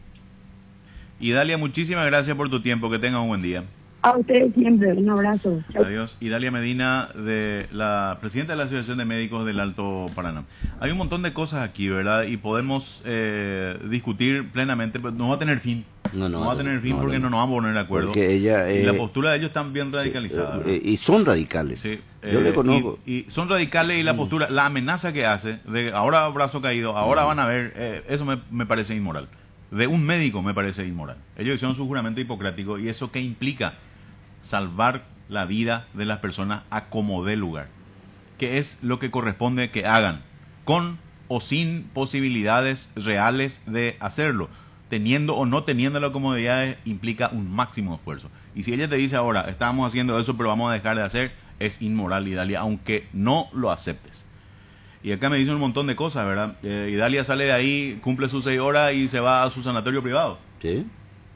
Y Dalia, muchísimas gracias por tu tiempo, que tengas un buen día. A ustedes siempre, un abrazo. Chao. Adiós. Y Dalia Medina, de la presidenta de la Asociación de Médicos del Alto Paraná. Hay un montón de cosas aquí, ¿verdad? Y podemos eh, discutir plenamente, pero no va a tener fin. No, no, va a tener fin no, porque no. no nos vamos a poner de acuerdo. Porque ella, y la eh, postura de ellos está bien radicalizada. ¿verdad? Eh, y son radicales. Sí, Yo eh, le conozco. Y, y son radicales y la postura, la amenaza que hace, de ahora brazo caído, ahora van a ver, eh, eso me, me parece inmoral. De un médico me parece inmoral. Ellos hicieron su juramento hipocrático y eso qué implica salvar la vida de las personas a como dé lugar. Que es lo que corresponde que hagan, con o sin posibilidades reales de hacerlo. Teniendo o no teniendo las comodidades implica un máximo esfuerzo. Y si ella te dice ahora, estamos haciendo eso, pero vamos a dejar de hacer, es inmoral, Idalia, aunque no lo aceptes. Y acá me dicen un montón de cosas, ¿verdad? Eh, Idalia sale de ahí, cumple sus seis horas y se va a su sanatorio privado. Sí,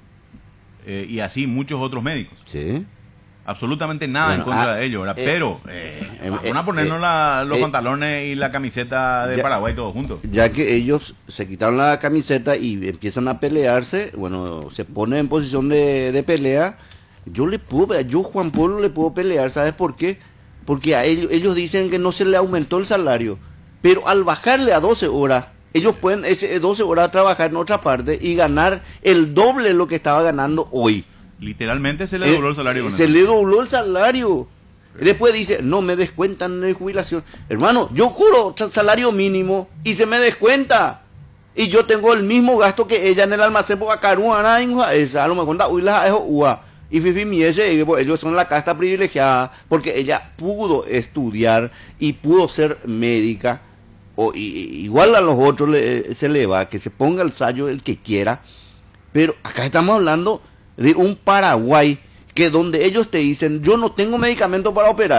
Eh, y así muchos otros médicos. sí. Absolutamente nada Bueno, en contra ah, de ellos, ¿verdad? eh, Pero eh, eh, vamos eh, a ponernos eh, la- los eh, pantalones y la camiseta de ya- Paraguay todos juntos. Ya que ellos se quitaron la camiseta y empiezan a pelearse, bueno, se ponen en posición de, de pelea. Yo le puedo, yo Juan Pablo le puedo pelear, ¿sabes por qué? Porque a ellos, ellos dicen que no se le aumentó el salario, pero al bajarle a doce horas, ellos pueden ese doce horas trabajar en otra parte y ganar el doble de lo que estaba ganando hoy. Literalmente se le dobló el salario. Eh, con se eso. le dobló el salario. Después dice, no me descuentan de jubilación. Hermano, yo curo tra- salario mínimo y se me descuenta. Y yo tengo el mismo gasto que ella en el almacén por acá, esa a lo mejor da, uy, las dejo, ua. Y Fifi mi ese, ellos son la casta privilegiada porque ella pudo estudiar y pudo ser médica. O, y- y- igual a los otros le- se le va, que se ponga el sallo el que quiera. Pero acá estamos hablando de un Paraguay que donde ellos te dicen, yo no tengo medicamento para operar,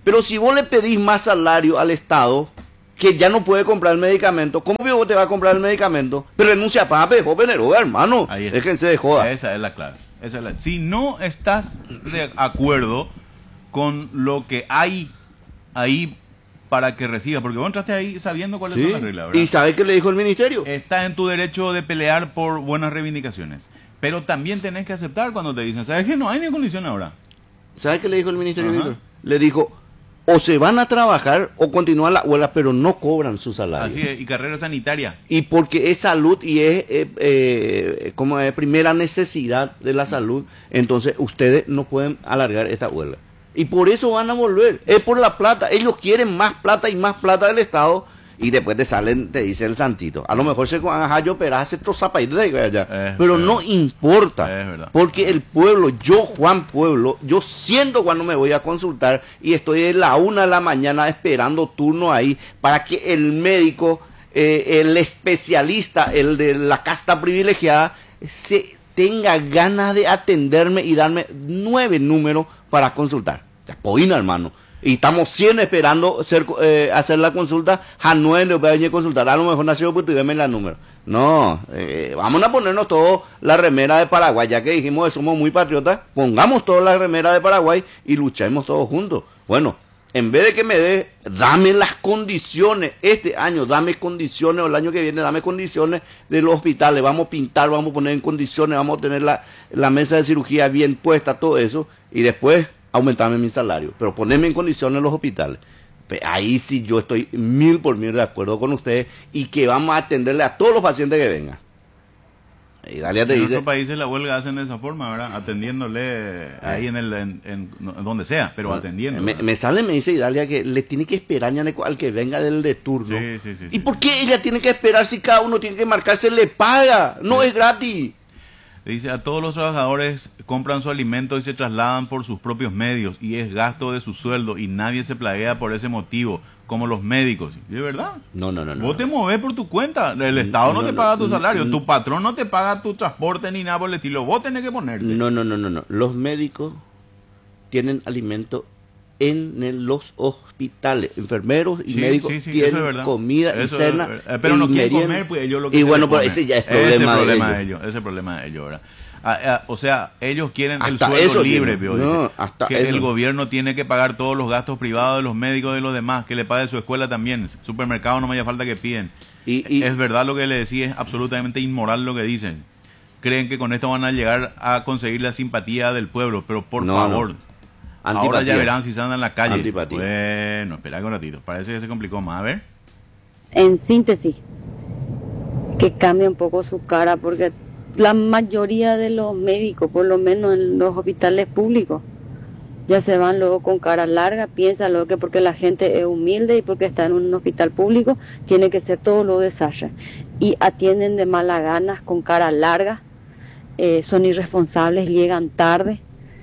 Pero si vos le pedís más salario al Estado, que ya no puede comprar el medicamento, ¿cómo que vos te vas a comprar el medicamento? Pero renuncia a pape, joven, hermano. Ahí está. Déjense de joda. Esa es la clave. Esa es la... Si no estás de acuerdo con lo que hay ahí para que recibas, porque vos entraste ahí sabiendo cuáles ¿Sí? son las reglas, ¿verdad? ¿Y sabes qué le dijo el ministerio? Estás en tu derecho de pelear por buenas reivindicaciones, pero también tenés que aceptar cuando te dicen, ¿sabes qué? No hay ni condición ahora. ¿Sabes qué le dijo el ministerio, Ajá. Víctor? Le dijo, o se van a trabajar o continúan la huelga, pero no cobran su salario. Así es, y carrera sanitaria. Y porque es salud y es eh, eh, como es primera necesidad de la salud, entonces ustedes no pueden alargar esta huelga. Y por eso van a volver. Es por la plata. Ellos quieren más plata y más plata del Estado. Y después te salen, te dice el santito. A lo mejor se van a operar, se trozapa y de allá. Es Pero verdad. no importa. Es verdad. Porque el pueblo, yo Juan Pueblo, yo siento cuando me voy a consultar y estoy de la una de la mañana esperando turno ahí para que el médico, eh, el especialista, el de la casta privilegiada, se tenga ganas de atenderme y darme nueve números para consultar. Poina, hermano. Y estamos cien esperando ser, eh, hacer la consulta. A nueve le voy a venir a consultar. A lo mejor nació pues dime la número. No, eh, vamos a ponernos todos la remera de Paraguay. Ya que dijimos que somos muy patriotas, pongamos toda la remera de Paraguay y luchemos todos juntos. Bueno, en vez de que me dé, dame las condiciones. Este año, dame condiciones. O el año que viene, dame condiciones de los hospitales. Vamos a pintar, vamos a poner en condiciones. Vamos a tener la, la mesa de cirugía bien puesta, todo eso. Y después aumentarme mi salario, pero ponerme en condiciones en los hospitales. Ahí sí yo estoy mil por mil de acuerdo con ustedes y que vamos a atenderle a todos los pacientes que vengan. Y Dalia te En dice, otros países la huelga hacen de esa forma, ¿verdad? Atendiéndole ahí en el en, en- en donde sea, pero atendiendo. me, ¿verdad? me sale, me dice Dalia que le tiene que esperar ya al que venga del de turno. Sí, sí, sí, ¿Y sí. por qué ella tiene que esperar si cada uno tiene que marcarse? Le paga, no es gratis. Dice, a todos los trabajadores compran su alimento y se trasladan por sus propios medios y es gasto de su sueldo y nadie se plaguea por ese motivo, como los médicos. ¿Y es verdad? No, no, no. no. Vos te mueves por tu cuenta, el Estado no, no, te no, paga tu no, salario, no. tu patrón no te paga tu transporte ni nada por el estilo, vos tenés que ponerte. No, no, no, no, no. Los médicos tienen alimento en el- los hospitales. Enfermeros y Sí, médicos sí, sí, eso tienen es verdad. comida y Eso es cena. verdad. Pero y no quieren merienda. comer, pues ellos lo que Y se bueno, les pues come. ese ya es Ese problema, problema de de ellos. ellos. Ese problema de ellos, ¿verdad? Ah, ah, o sea, ellos quieren el Hasta sueldo eso libre, tienen. Pio, No, dice. hasta que eso. el gobierno tiene que pagar todos los gastos privados de los médicos y de los demás, que le pague su escuela también, supermercado no me haya falta que piden. Y, y- Es verdad lo que le decía, es absolutamente inmoral lo que dicen. Creen que con esto van a llegar a conseguir la simpatía del pueblo, pero por No, favor, no. ahora Antipatía. ya verán si se andan en la calle. Antipatía. Bueno, espera un ratito, parece que se complicó más, a ver. En síntesis, que cambie un poco su cara, porque la mayoría de los médicos, por lo menos en los hospitales públicos, ya se van luego con cara larga, piensan luego que porque la gente es humilde y porque está en un hospital público, tiene que ser todo lo de Sasha. Y atienden de mala ganas, con cara larga, eh, son irresponsables, llegan tarde.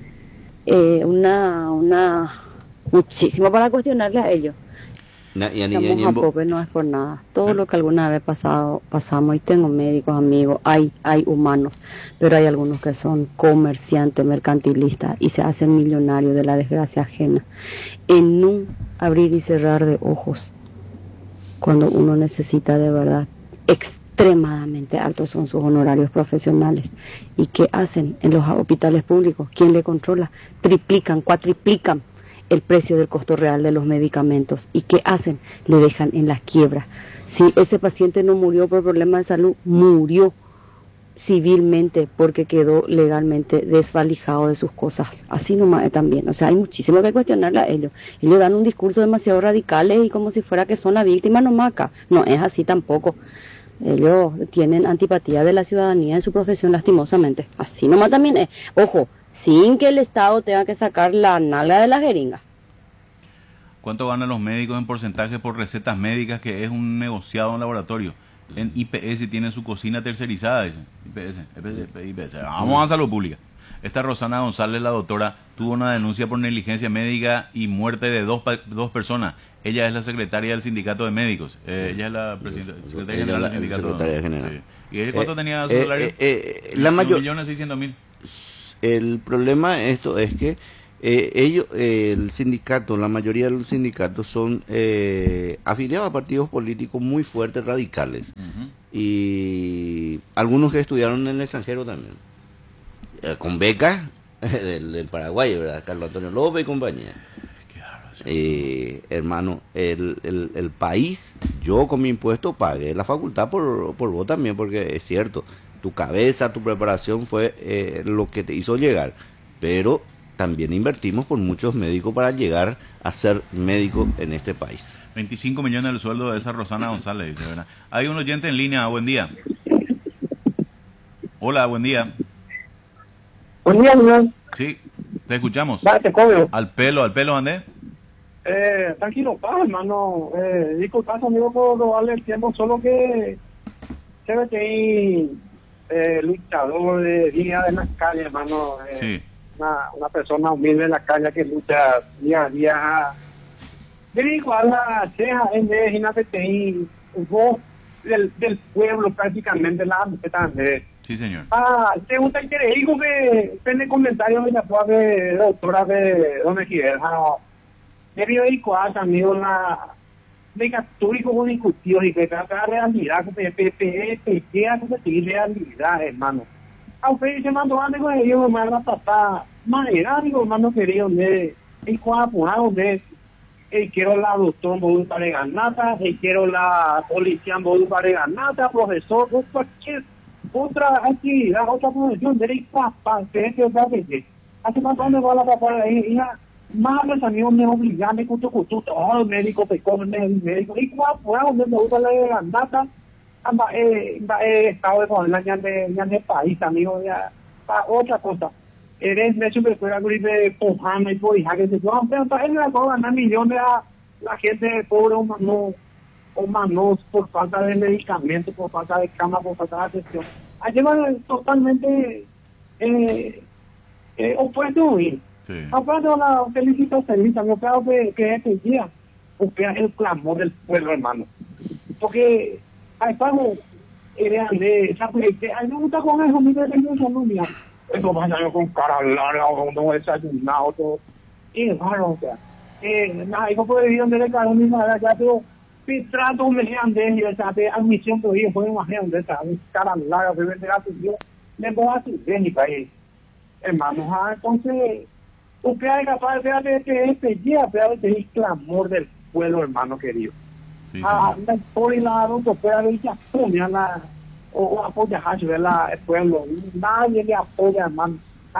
Eh, una, una, muchísimo para cuestionarle a ellos. Na- y a niña Estamos a Ñembo- pobre, no es por nada. Todo lo que alguna vez pasado, pasamos, y tengo médicos, amigos, hay, hay humanos, pero hay algunos que son comerciantes, mercantilistas y se hacen millonarios de la desgracia ajena. En un abrir y cerrar de ojos, cuando uno necesita de verdad, extremadamente altos son sus honorarios profesionales. ¿Y qué hacen en los hospitales públicos? ¿Quién le controla? Triplican, cuatriplican el precio del costo real de los medicamentos. ¿Y qué hacen? Le dejan en la quiebra. Si ese paciente no murió por problemas de salud, murió civilmente porque quedó legalmente desvalijado de sus cosas. Así nomás también. O sea, hay muchísimo que cuestionarle a ellos. Ellos dan un discurso demasiado radicales y como si fuera que son la víctima nomás acá. No es así tampoco. Ellos tienen antipatía de la ciudadanía en su profesión, lastimosamente. Así nomás también es. Ojo, sin que el Estado tenga que sacar la nalga de la jeringa. ¿Cuánto ganan los médicos en porcentaje por recetas médicas, que es un negociado en laboratorio? En I P S tiene su cocina tercerizada, dicen. I P S, I P S, I P S. Vamos a salud pública. Esta Rosana González, la doctora, tuvo una denuncia por negligencia médica y muerte de dos, pa- dos personas. Ella es la secretaria del sindicato de médicos. Eh, ella es la presidenta, secretaria Ella general la- del sindicato. secretaria general. Sí. ¿Y ella cuánto Eh, tenía su eh, salario? eh, eh, la Un mayor- millón seiscientos mil. El problema de esto es que Eh, ellos, eh, el sindicato, la mayoría de los sindicatos son eh, afiliados a partidos políticos muy fuertes, radicales. Ujú. Y algunos que estudiaron en el extranjero también. Eh, con becas del, del Paraguay, ¿verdad? Carlos Antonio López y compañía. Qué bárbaro, sí. Eh, hermano, el, el, el país, yo con mi impuesto pagué la facultad por, por vos también, porque es cierto, tu cabeza, tu preparación fue eh, lo que te hizo llegar, pero también invertimos por muchos médicos para llegar a ser médico en este país. veinticinco millones el sueldo de esa Rosana González, dice, ¿verdad? Hay un oyente en línea, buen día. Hola, buen día. Buen día, señor. Sí, te escuchamos. Va, te cobro. Al pelo, al pelo, andé. Eh, tranquilo, paz, hermano. Eh, disculpa, amigo, por robarle el tiempo, solo que se ve que hay eh, luchador de día de las calles, hermano. Eh, Sí. una, una persona humilde en la calle que lucha día a día. Dirijo a la ceja en vez de voz del, del pueblo prácticamente, la de Sí, señor. Ah, te gusta que le digo que tiene comentarios de la poa de doctora de donde quiera. Querido y cuál amigo la de católico con discutidos y que trata de realidad, que te te te queda que realidad, hermano. A usted se mandó antes con ellos, me la papá, manera, digo, hermano querido, de y cuál apurado de y quiero la doctora Bodu para ganata, y quiero la policía Bodu para ganata, profesor, cualquier otra actividad, otra profesión, de papá, que es que otra vez. Hace más donde va la papá ahí, y ya, más los amigos me obligan, me cuto, cuto, todo el médico, pecó, el médico, y cuál fue donde me gusta la ganata, eh, eh, estado de poner la ya de, ya de país, amigo, ya, para otra cosa. Eres de super fuera de Pojama y por hija que se van, pero él le va a ganar millones a la gente pobre o mano, o manos por falta de medicamentos, por falta de cama, por falta de atención. Allí van totalmente eh, eh, opuesto. Sí. Aparte de la felicito feliz, yo creo que, que este día porque es el clamor del pueblo, hermano. Porque hay pago, eres de esa gente, a mí me gusta con eso, mi derecho no mía. Eso pasa yo con cara larga, o no desayunado, todo. Y hermano, o sea, eh, nada, hijo puede vivir donde le cagaron mi madre allá, pero si trato me dejan de ellos, o sea, de admisión, pero ellos pueden imaginar donde está, cara larga, pero de la yo me voy a subir en mi país. Hermano, ah, entonces, usted es capaz de ver que este día, pero que es el clamor del pueblo, hermano querido. Sí, ah, sí. Por el lado, que puede haber que apoyar la o, o apoya a el pueblo, nadie le apoya, hermano.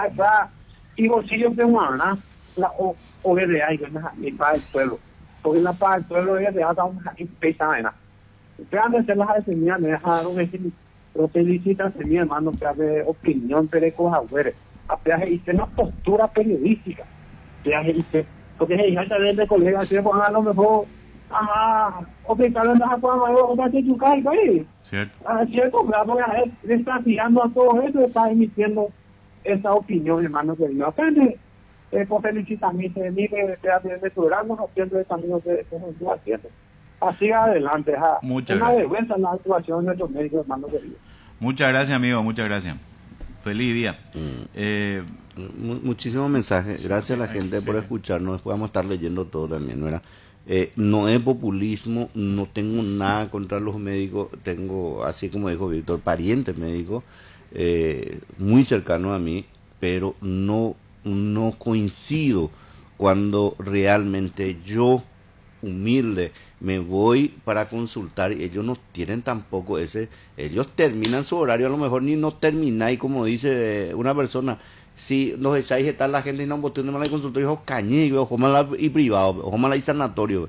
Y bolsillos de una, la o o de ahí, y para el pueblo. Porque la para el pueblo es de hasta una pesada. Ustedes han de hacer las semillas, me dejaron decir, pero felicitan a mi hermano, que hace opinión, pero cosas güeyes. Apenas hice una postura periodística. Porque se hija de de colegas, se pongan a lo mejor a obligar en la forma de otra que tu caiga ahí. Cierto. Ah, cierto, claro, le está tirando a todo eso, está emitiendo esa opinión, hermano, que no aprende. Eh, por felicitarme, de mí que te hace de programa, no pienso de camino que estoy haciendo. Así adelante, ja. Muchas una gracias. vergüenza la actuación de nuestros médicos, hermano querido. Muchas gracias, amigo, muchas gracias. Feliz día. Mm. Eh, Muchísimos mensajes. Gracias a la gente por escucharnos. Podemos estar leyendo todo también, ¿verdad? Eh, no es populismo, no tengo nada contra los médicos. Tengo, así como dijo Víctor, parientes médicos eh, muy cercanos a mí, pero no, no coincido cuando realmente yo, humilde, me voy para consultar y ellos no tienen tampoco ese, ellos terminan su horario, a lo mejor ni no termináis, como dice una persona, si nos echáis estar la gente y no boté de consultorio, ojo cañigo, ojo mala y privado, ojo mala y sanatorio,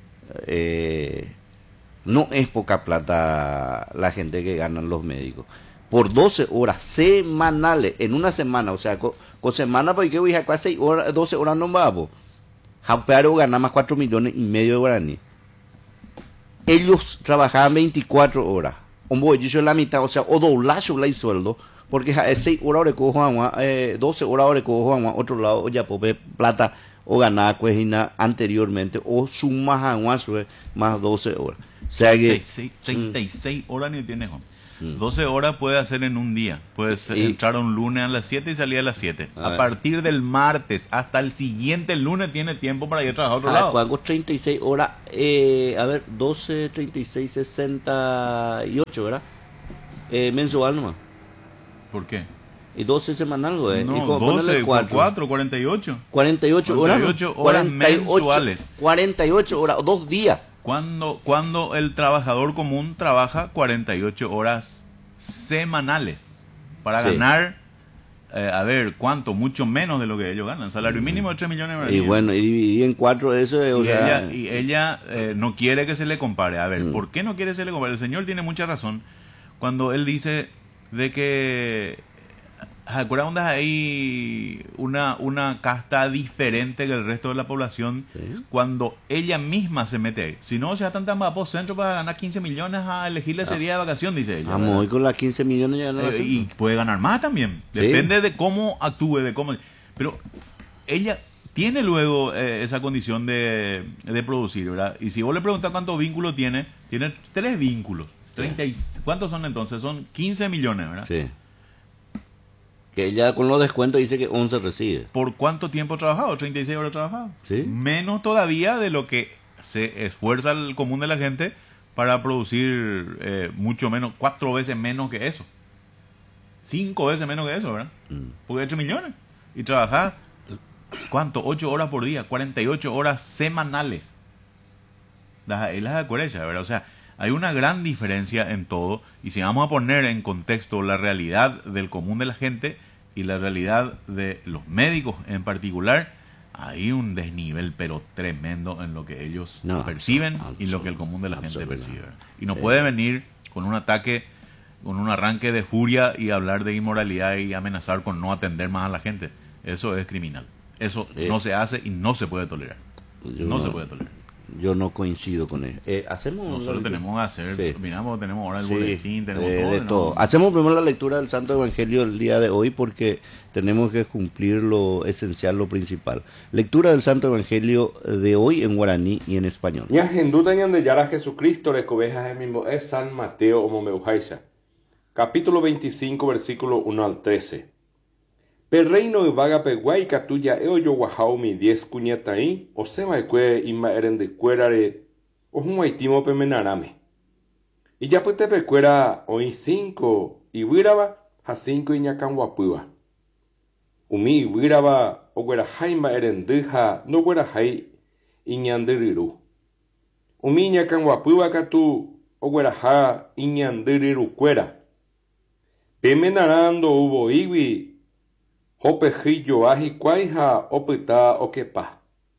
eh, no es poca plata la gente que ganan los médicos, por doce horas semanales, en una semana, o sea, con, con semana, porque voy a casi doce horas no vamos, Japearo gana más cuatro millones y medio de guaraní. Ellos trabajaban veinticuatro horas. Un bolillo en la mitad, o sea, o doblacho el sueldo, porque seis horas de cojo agua, eh, doce horas de cojo agua, otro lado, ya pues plata o ganar cuejina anteriormente, o sumas agua más doce horas. O sea que. treinta y seis horas ni tiene, Juan. Mm. doce horas puede hacer en un día. Puedes Y- entrar un lunes a las siete y salir a las siete. A A, ver. partir del martes hasta el siguiente lunes tiene tiempo para ir a trabajar a otro Ah, lado. hago treinta y seis horas, eh, a ver, doce, treinta y seis, sesenta y ocho, ¿verdad? Eh, mensual nomás. ¿Por qué? Y doce semanal, güey. No, y con- ponele doce por cuatro. cuatro, cuarenta y ocho. cuarenta y ocho horas. ¿no? cuarenta y ocho horas mensuales. cuarenta y ocho horas, dos días. Cuando, cuando el trabajador común trabaja cuarenta y ocho horas semanales para Sí. ganar, eh, a ver, ¿cuánto? Mucho menos de lo que ellos ganan. Salario mínimo de tres millones de Y guaraníes. bueno, y dividí en cuatro eso, eh, o Y sea, ella, y ella eh, no quiere que se le compare. A ver, Mm. ¿por qué no quiere que se le compare? El señor tiene mucha razón cuando él dice de que ¿acuerdan ahí una, una casta diferente que el resto de la población Sí. cuando ella misma se mete ahí? Si no, ya están tan por centro para ganar quince millones a elegirle ese Ah. día de vacación, dice ella. vamos ¿verdad? hoy con las quince millones ya no Eh, y puede ganar más también. Sí. Depende de cómo actúe, de cómo. Pero ella tiene luego eh, esa condición de, de producir, ¿verdad? Y si vos le preguntas cuántos vínculos tiene, tiene tres vínculos. treinta y, ¿Cuántos son entonces? Son quince millones, ¿verdad? Sí. Que ella con los descuentos dice que once recibe. ¿Por cuánto tiempo ha trabajado? treinta y seis horas trabajado. Sí. Menos todavía de lo que se esfuerza el común de la gente para producir eh, mucho menos, cuatro veces menos que eso. Cinco veces menos que eso, ¿verdad? Mm. Porque ocho millones. Y trabajar, ¿cuánto? Ocho horas por día, cuarenta y ocho horas semanales. Las es la coherencia, ¿verdad? O sea, hay una gran diferencia en todo. Y si vamos a poner en contexto la realidad del común de la gente y la realidad de los médicos en particular, hay un desnivel pero tremendo en lo que ellos No, perciben absol- y lo que el común de la gente absolutamente. percibe. Y no Eh. puede venir con un ataque, con un arranque de furia y hablar de inmoralidad y amenazar con no atender más a la gente. Eso es criminal. Eso Eh. no se hace y no se puede tolerar. Yo no, no- se puede tolerar. Yo no coincido con él. Eh, hacemos Nosotros la- tenemos que hacer, Sí. miramos, tenemos ahora el Sí, boletín, tenemos eh, todo. de ¿no? todo. Hacemos primero la lectura del Santo Evangelio el día de hoy porque tenemos que cumplir lo esencial, lo principal. Lectura del Santo Evangelio de hoy en guaraní y en español. Ña henduta ñande yara Jesucristo recoveja el mismo es San Mateo o Momeujaisa. Capítulo veinticinco, versículo uno al trece. Per reino de vaga peguay catuya eo yo guajao mi diez cuñataí o seba cue ima eren de cuerare o un guaitimo pemenarame. Y ya pues te pecuera hoy cinco y viraba a cinco y ñacan guapua. Umi viraba o guera jaima eren deja no guera jai y ñanderiru. Umi ñacan guapua catu o guera ja y ñanderiru cuera. Pemenarando hubo iwi Hopejillo aji cuaija opita okepa.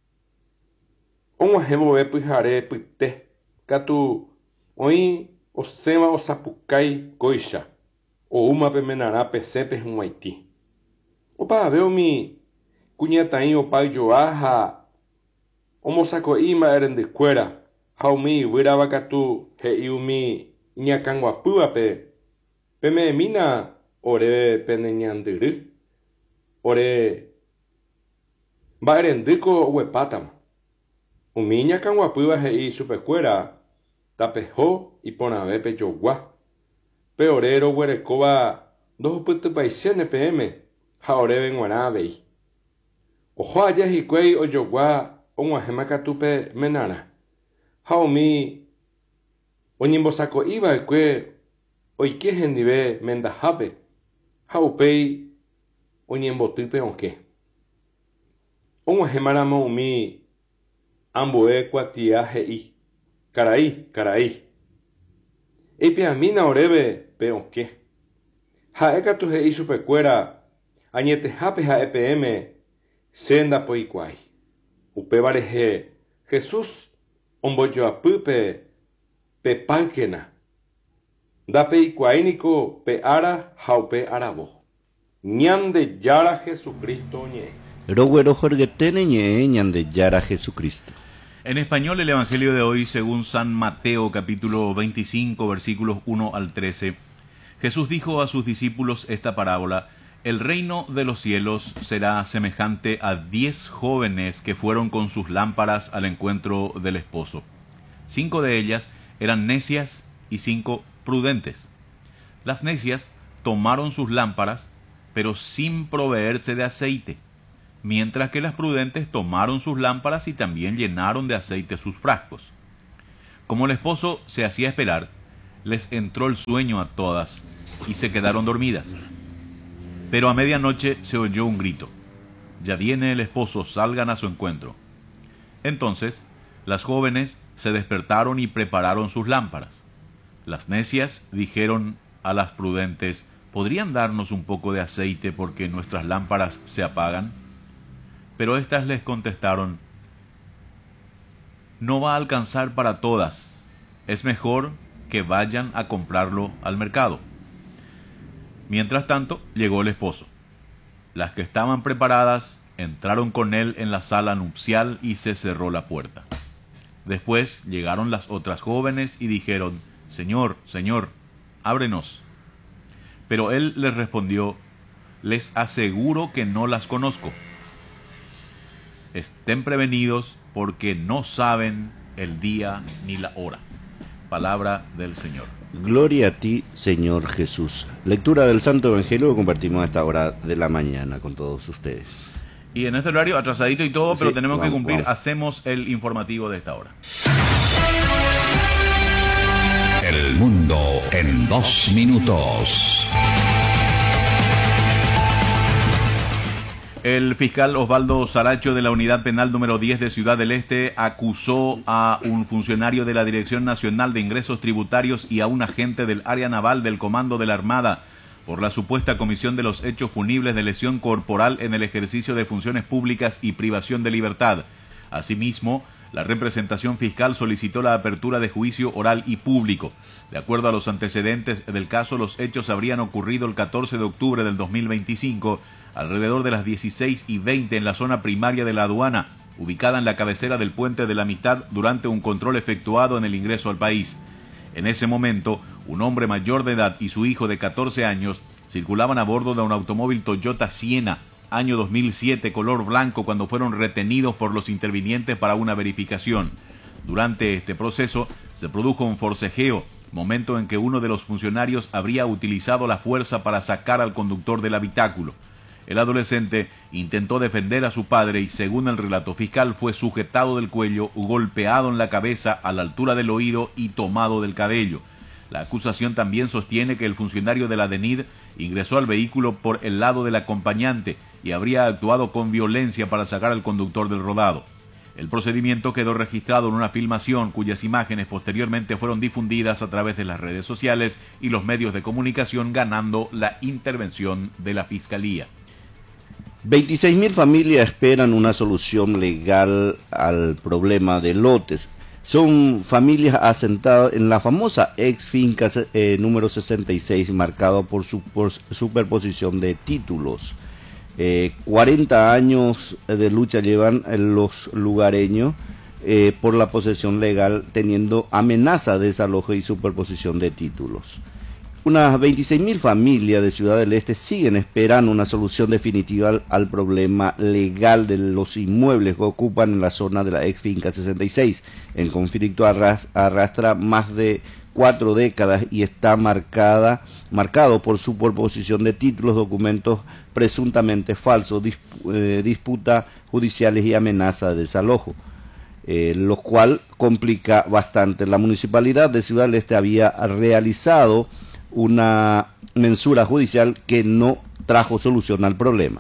Onguajemo ve pijare pite. Katu oi osema osapukai koisha. O uma pemenará pesepe um haiti. Opa veo mi cuñataí opa yoaja. Omosako ima eren de cuera. Haumi viraba katu he iumi ñakanguapua pe. Peme mina ore peneñandiri. Ore baerendiko huepatam. Umiña canguapuiba hei supercuera tapejo y ponave peyogua. Peorero huerecoba dos puto paisene pm jaore venguanavei. Ojo allá hicuei oyogua onguajema catupe menara. Jaomi oñimbosaco iba eque oiquejen nive mendajape. Jaupei oñembotype onke. Onguajemaramo umi amboe cuatia hei. Carai, carai. Eipiamina oreve pe onke. Jaeka tu hei supercuera añete jape ja E P M senda poiquai. Upe vareje Jesús omboyoapype pe panquena. Dape iguainico pe ara jaupe arabo. Ñande yara Jesucristo ñe. Roguero jorgetene ñe ñande yara Jesucristo. En español, el Evangelio de hoy, según San Mateo, capítulo veinticinco, versículos uno al trece, Jesús dijo a sus discípulos esta parábola: el reino de los cielos será semejante a diez jóvenes que fueron con sus lámparas al encuentro del esposo. Cinco de ellas eran necias y cinco prudentes. Las necias tomaron sus lámparas, pero sin proveerse de aceite, mientras que las prudentes tomaron sus lámparas y también llenaron de aceite sus frascos. Como el esposo se hacía esperar, les entró el sueño a todas y se quedaron dormidas. Pero a medianoche se oyó un grito: «Ya viene el esposo, salgan a su encuentro». Entonces las jóvenes se despertaron y prepararon sus lámparas. Las necias dijeron a las prudentes: «¿Podrían darnos un poco de aceite porque nuestras lámparas se apagan?». Pero éstas les contestaron: «No va a alcanzar para todas. Es mejor que vayan a comprarlo al mercado». Mientras tanto, llegó el esposo. Las que estaban preparadas entraron con él en la sala nupcial y se cerró la puerta. Después llegaron las otras jóvenes y dijeron: «Señor, Señor, ábrenos». Pero él les respondió: «Les aseguro que no las conozco. Estén prevenidos porque no saben el día ni la hora». Palabra del Señor. Gloria a ti, Señor Jesús. Lectura del Santo Evangelio que compartimos a esta hora de la mañana con todos ustedes. Y en este horario, atrasadito y todo, Sí, pero tenemos vamos, que cumplir. vamos. Hacemos el informativo de esta hora. El mundo en dos minutos. El fiscal Osvaldo Saracho de la Unidad Penal número diez de Ciudad del Este acusó a un funcionario de la Dirección Nacional de Ingresos Tributarios y a un agente del área naval del Comando de la Armada por la supuesta comisión de los hechos punibles de lesión corporal en el ejercicio de funciones públicas y privación de libertad. Asimismo, la representación fiscal solicitó la apertura de juicio oral y público. De acuerdo a los antecedentes del caso, los hechos habrían ocurrido el catorce de octubre del dos mil veinticinco, alrededor de las dieciséis y veinte en la zona primaria de la aduana, ubicada en la cabecera del Puente de la Amistad, durante un control efectuado en el ingreso al país. En ese momento, un hombre mayor de edad y su hijo de catorce años circulaban a bordo de un automóvil Toyota Siena, año dos mil siete, color blanco, cuando fueron retenidos por los intervinientes para una verificación. Durante este proceso se produjo un forcejeo, momento en que uno de los funcionarios habría utilizado la fuerza para sacar al conductor del habitáculo. El adolescente intentó defender a su padre y, según el relato fiscal, fue sujetado del cuello, golpeado en la cabeza a la altura del oído y tomado del cabello. La acusación también sostiene que el funcionario de la D E N I D ingresó al vehículo por el lado del acompañante y habría actuado con violencia para sacar al conductor del rodado. El procedimiento quedó registrado en una filmación cuyas imágenes posteriormente fueron difundidas a través de las redes sociales y los medios de comunicación, ganando la intervención de la Fiscalía. veintiséis mil familias esperan una solución legal al problema de lotes. Son familias asentadas en la famosa ex finca eh, número sesenta y seis, marcado por su por superposición de títulos. Eh, cuarenta años de lucha llevan los lugareños eh, por la posesión legal, teniendo amenaza de desalojo y superposición de títulos. Unas veintiséis mil familias de Ciudad del Este siguen esperando una solución definitiva al, al problema legal de los inmuebles que ocupan en la zona de la ex finca sesenta y seis. El conflicto arras, arrastra más de cuatro décadas y está marcada, marcado por superposición de títulos, documentos presuntamente falsos, disp, eh, disputas judiciales y amenaza de desalojo. Eh, lo cual complica bastante. La Municipalidad de Ciudad del Este había realizado una mensura judicial que no trajo solución al problema.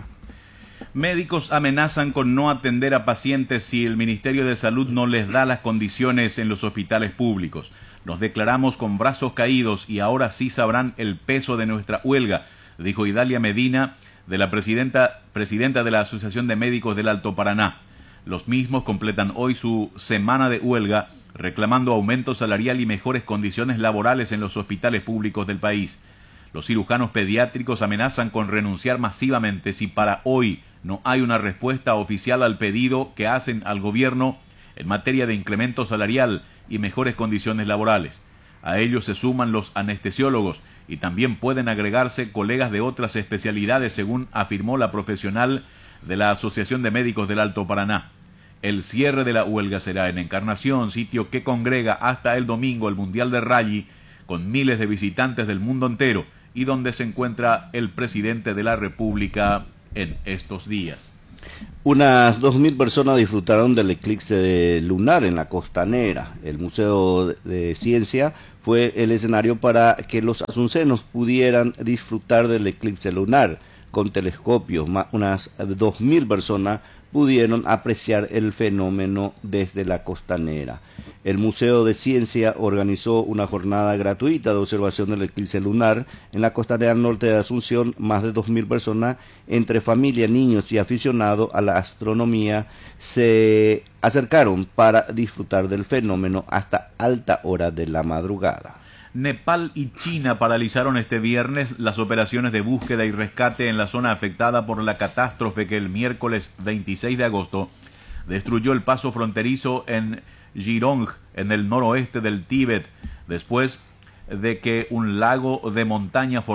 Médicos amenazan con no atender a pacientes si el Ministerio de Salud no les da las condiciones en los hospitales públicos. Nos declaramos con brazos caídos y ahora sí sabrán el peso de nuestra huelga, dijo Idalia Medina, de la presidenta, presidenta de la Asociación de Médicos del Alto Paraná. Los mismos completan hoy su semana de huelga, reclamando aumento salarial y mejores condiciones laborales en los hospitales públicos del país. Los cirujanos pediátricos amenazan con renunciar masivamente si para hoy no hay una respuesta oficial al pedido que hacen al gobierno en materia de incremento salarial y mejores condiciones laborales. A ellos se suman los anestesiólogos y también pueden agregarse colegas de otras especialidades, según afirmó la profesional de la Asociación de Médicos del Alto Paraná. El cierre de la huelga será en Encarnación, sitio que congrega hasta el domingo el Mundial de Rally, con miles de visitantes del mundo entero y donde se encuentra el presidente de la República en estos días. Unas dos mil personas disfrutaron del eclipse lunar en la Costanera. El Museo de Ciencia fue el escenario para que los asuncenos pudieran disfrutar del eclipse lunar. Con telescopios, unas dos mil personas pudieron apreciar el fenómeno desde la Costanera. El Museo de Ciencia organizó una jornada gratuita de observación del eclipse lunar en la Costanera Norte de Asunción. Más de dos mil personas, entre familia, niños y aficionados a la astronomía, se acercaron para disfrutar del fenómeno hasta alta hora de la madrugada. Nepal y China paralizaron este viernes las operaciones de búsqueda y rescate en la zona afectada por la catástrofe que el miércoles veintiséis de agosto destruyó el paso fronterizo en Jirong, en el noroeste del Tíbet, después de que un lago de montaña